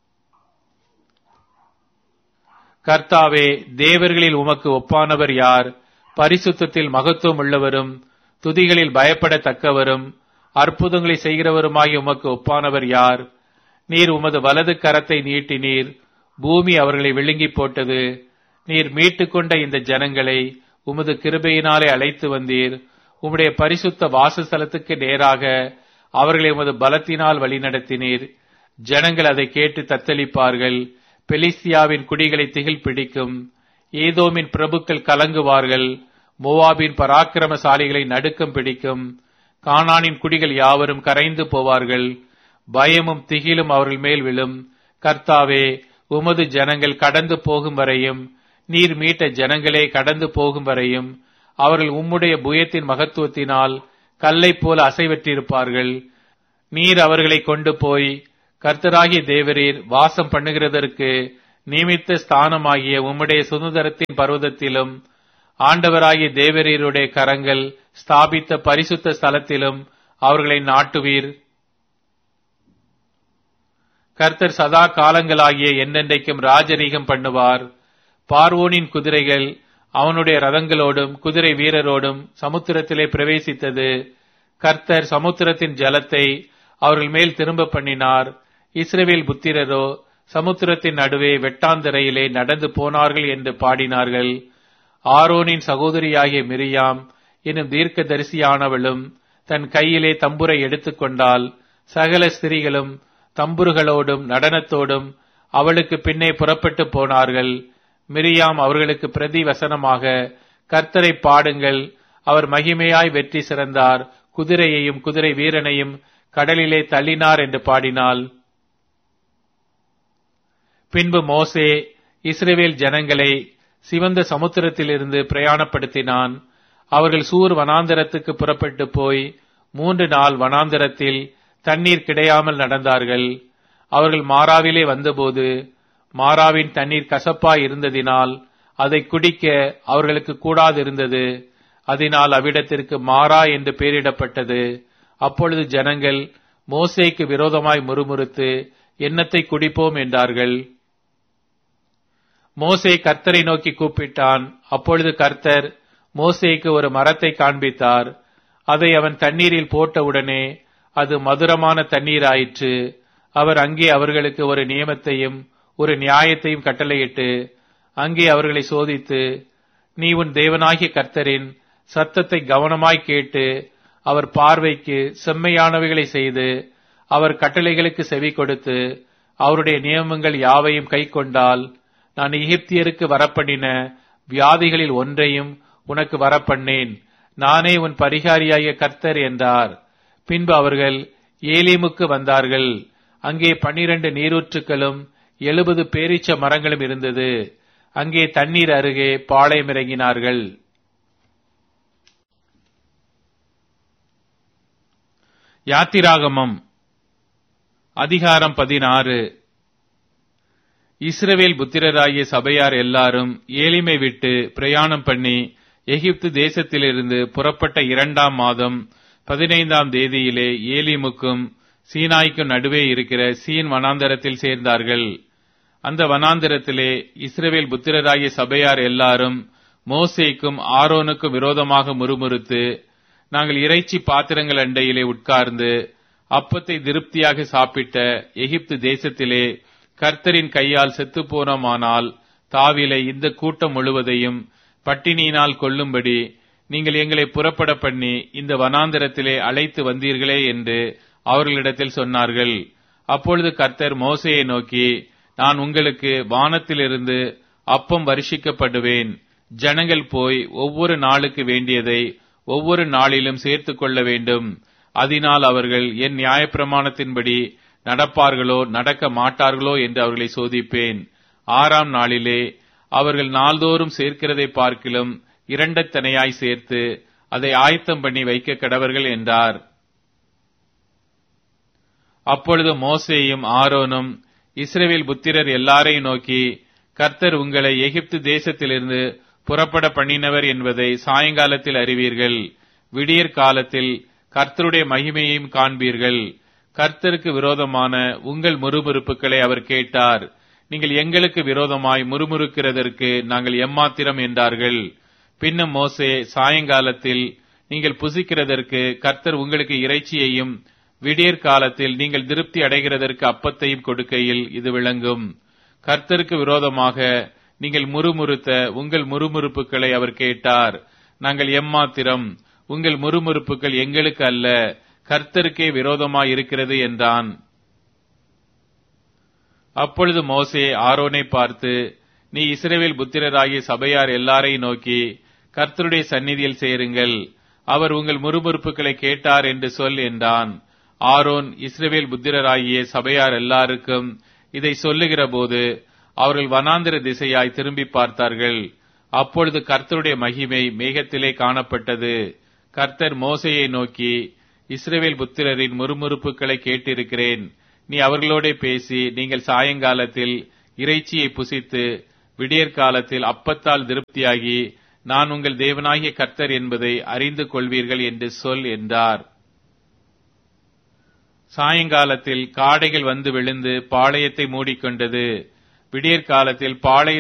கர்த்தாவே, தேவர்களில் உமக்கு ஒப்பானவர் யார்? பரிசுத்தத்தில் மகத்துவம் உள்ளவரும் துதிகளில் பயப்படத்தக்கவரும் அற்புதங்களை செய்கிறவருமாகி உமக்கு ஒப்பானவர் யார்? நீர் உமது வலது கரத்தை நீட்டினீர். பூமி அவர்களை விழுங்கி போட்டது. நீர் மீட்டுக்கொண்ட இந்த ஜனங்களை உமது கிருபையினாலே அழைத்து வந்தீர். உம்முடைய பரிசுத்த வாசஸ்தலத்துக்கு நேராக அவர்களை உமது பலத்தினால் வழிநடத்தினீர். ஜனங்கள் அதை கேட்டு தத்தளிப்பார்கள். பெலிஸ்தியாவின் குடிகளை திகில் பிடிக்கும். ஏதோமின் பிரபுக்கள் கலங்குவார்கள். மோவாபின் பராக்கிரமசாலிகளை நடுக்கம் பிடிக்கும். கானானின் குடிகள் யாவரும் கரைந்து போவார்கள். பயமும் திகிலும் அவர்கள் மேல் விழும். கர்த்தாவே, உமது ஜனங்கள் கடந்து போகும் வரையும், நீர் மீட்ட ஜனங்களே கடந்து போகும் வரையும் அவர்கள் உம்முடைய புயத்தின் மகத்துவத்தினால் கல்லைப் போல அசைவற்றிருப்பார்கள். நீர் அவர்களை கொண்டு போய் கர்த்தராகிய தேவரீர் வாசம் பண்ணுகிறதற்கு நியமித்த ஸ்தானமாகிய உம்முடைய சுதந்திரத்தின் பர்வதத்திலும் ஆண்டவராகிய தேவரீருடைய கரங்கள் ஸ்தாபித்த பரிசுத்த ஸ்தலத்திலும் அவர்களை நாட்டுவீர். கர்த்தர் சதா காலங்களாகிய என்னென்றைக்கும் ராஜரீகம் பண்ணுவார். பார்வோனின் குதிரைகள் அவனுடைய ரதங்களோடும் குதிரை வீரரோடும் சமுத்திரத்திலே பிரவேசித்தது. கர்த்தர் சமுத்திரத்தின் ஜலத்தை அவர்கள் மேல் திரும்ப பண்ணினார். இஸ்ரவேல் புத்திரரோ சமுத்திரத்தின் நடுவே வெட்டாந்தரையிலே நடந்து போனார்கள் என்று பாடினார்கள். ஆரோனின் சகோதரியாகிய மிரியாம் என்னும் தீர்க்க தரிசியானவளும் தன் கையிலே தம்புரை எடுத்துக்கொண்டால் சகல ஸ்திரீகளும் தம்புருகளோடும் நடனத்தோடும் அவளுக்கு பின்னே புறப்பட்டு போனார்கள். மிரியாம் அவர்களுக்கு பிரதி வசனமாக, கர்த்தரை பாடுங்கள், அவர் மகிமையாய் வெற்றி சிறந்தார், குதிரையையும் குதிரை வீரனையும் கடலிலே தள்ளினார் என்று பாடினாள். பின்பு மோசே இஸ்ரவேல் ஜனங்களை சிவந்த சமுத்திரத்திலிருந்து பிரயாணப்படுத்தினான். அவர்கள் சூர் வனாந்தரத்துக்கு புறப்பட்டு போய் 3 நாள் வனாந்தரத்தில் தண்ணீர் கிடையாமல் நடந்தார்கள். அவர்கள் மாராவிலே வந்தபோது மாராவின் தண்ணீர் கசப்பாய் இருந்ததினால் அதை குடிக்க அவர்களுக்கு கூடாதிருந்தது. அதனால் அவ்விடத்திற்கு மாரா என்று பெயரிடப்பட்டது. அப்பொழுது ஜனங்கள் மோசேக்கு விரோதமாய் முறுமுறுத்து என்னத்தை குடிப்போம் என்றார்கள். மோசே கர்த்தரை நோக்கி கூப்பிட்டான். அப்பொழுது கர்த்தர் மோசேக்கு ஒரு மரத்தை காண்பித்தார். அதை அவன் தண்ணீரில் போட்டவுடனே அது மதுரமான தண்ணீராயிற்று. அவர் அங்கே அவர்களுக்கு ஒரு நியமத்தையும் ஒரு நியாயத்தையும் கட்டளையிட்டு அங்கே அவர்களை சோதித்து, நீ உன் தேவனாகிய கர்த்தரின் சத்தத்தை கவனமாய் கேட்டு அவர் பார்வைக்கு செம்மையானவைகளை செய்து அவர் கட்டளைகளுக்கு செவி கொடுத்து அவருடைய நியமங்கள் யாவையும் கைக்கொண்டால் நான் எகிப்தியருக்கு வரப்பண்ணின வியாதிகளில் ஒன்றையும் உனக்கு வரப்பண்ணேன். நானே உன் பரிகாரியாகிய கர்த்தர் என்றார். பின்பு அவர்கள் ஏலிமுக்கு வந்தார்கள். அங்கே 12 நீரூற்றுக்களும் 70 பேரீச்ச மரங்களும் இருந்தது. அங்கே தண்ணீர் அருகே பாளையம் இறங்கினார்கள். யாத்திராகமம் அதிகாரம் 16. இஸ்ரவேல் புத்திரராகிய சபையார் எல்லாரும் ஏலிமை விட்டு பிரயாணம் பண்ணி எகிப்து தேசத்திலிருந்து புறப்பட்ட 2ஆம் மாதம் 15ஆம் தேதியிலே ஏலிமுக்கும் சீனாய்க்கும் நடுவே இருக்கிற சீன் வனாந்தரத்தில் சேர்ந்தார்கள். அந்த வனாந்தரத்திலே இஸ்ரவேல் புத்திரராகிய சபையார் எல்லாரும் மோசேக்கும் ஆரோனுக்கும் விரோதமாக முறுமுறுத்து, நாங்கள் இறைச்சி பாத்திரங்கள் அண்டையிலே உட்கார்ந்து அப்பத்தை திருப்தியாக சாப்பிட்ட எகிப்து தேசத்திலே கர்த்தரின் கையால் செத்துப்போனோமானால் தாவிலை இந்த கூட்டம் முழுவதையும் பட்டினியினால் கொல்லும்படி நீங்கள் எங்களை புறப்பட பண்ணி இந்த வனாந்தரத்திலே அழைத்து வந்தீர்களே என்று அவர்களிடத்தில் சொன்னார்கள். அப்பொழுது கர்த்தர் மோசேயை நோக்கி, நான் உங்களுக்கு வானத்திலிருந்து அப்பம் வருஷிக்கப்படுவேன். ஜனங்கள் போய் ஒவ்வொரு நாளுக்கு வேண்டியதை ஒவ்வொரு நாளிலும் சேர்த்துக் கொள்ள வேண்டும். அதனால் அவர்கள் என் நியாயப்பிரமாணத்தின்படி நடப்பார்களோ நடக்க மாட்டார்களோ என்று அவர்களை சோதிப்பேன். 6ஆம் நாளிலே அவர்கள் நாள்தோறும் சேர்க்கிறதை பார்க்கிலும் இரண்டத்தனையாய் சேர்த்து அதை ஆயத்தம் பண்ணி வைக்க கடவர்கள் என்றார். அப்பொழுது மோசேயும் ஆரோனும் இஸ்ரவேல் புத்திரர் எல்லாரையும் நோக்கி, கர்த்தர் உங்களை எகிப்து தேசத்திலிருந்து புறப்பட பண்ணினவர் என்பதை சாயங்காலத்தில் அறிவீர்கள். விடியற் காலத்தில் கர்த்தருடைய மகிமையையும் காண்பீர்கள். கர்த்தருக்கு விரோதமான உங்கள் முறுமுறுப்புகளை அவர் கேட்டார். நீங்கள் எங்களுக்கு விரோதமாய் முறுமுறுக்கிறதற்கு நாங்கள் எம்மாத்திரம் என்றார்கள். பின்னும் மோசே சாயங்காலத்தில் நீங்கள் புசிக்கிறதற்கு கர்த்தர் உங்களுக்கு இறைச்சியையும் விடியற் காலத்தில் நீங்கள் திருப்தி அடைகிறதற்கு அப்பத்தையும் கொடுக்கையில் இது விளங்கும். கர்த்தருக்கு விரோதமாக நீங்கள் முறுமுறுத்த உங்கள் முறுமுறுப்புகளை அவர் கேட்டார். நாங்கள் எம்மாத்திரம், உங்கள் முறுமுறுப்புகள் எங்களுக்கு அல்ல, கர்த்தருக்கே விரோதமாய் இருக்கிறது என்றான். அப்பொழுது மோசே ஆரோனை பார்த்து, நீ இஸ்ரவேல் புத்திரராகிய சபையார் எல்லாரையும் நோக்கி கர்த்தருடைய சந்நிதியில் சேருங்கள், அவர் உங்கள் முறுமுறுப்புகளை கேட்டார் என்று சொல் என்றான். ஆரோன் இஸ்ரவேல் புத்திரராகிய சபையார் எல்லாருக்கும் இதை சொல்லுகிற போது அவர்கள் வனாந்திர திசையாய் திரும்பி பார்த்தார்கள். அப்பொழுது கர்த்தருடைய மகிமை மேகத்திலே காணப்பட்டது. கர்த்தர் மோசேயை நோக்கி, இஸ்ரவேல் புத்திரரின் முறுமுறுப்புகளை கேட்டிருக்கிறேன். நீ அவர்களோடே பேசி, நீங்கள் சாயங்காலத்தில் இறைச்சியை புசித்து விடியற்காலத்தில் அப்பத்தால் திருப்தியாகி நான் உங்கள் தேவனாகிய கர்த்தர் என்பதை அறிந்து கொள்வீர்கள் என்று சொல் என்றார். சாயங்காலத்தில் காடைகள் வந்து விழுந்து பாளையத்தை மூடிக்கொண்டது. விடியற்காலத்தில் பாளைய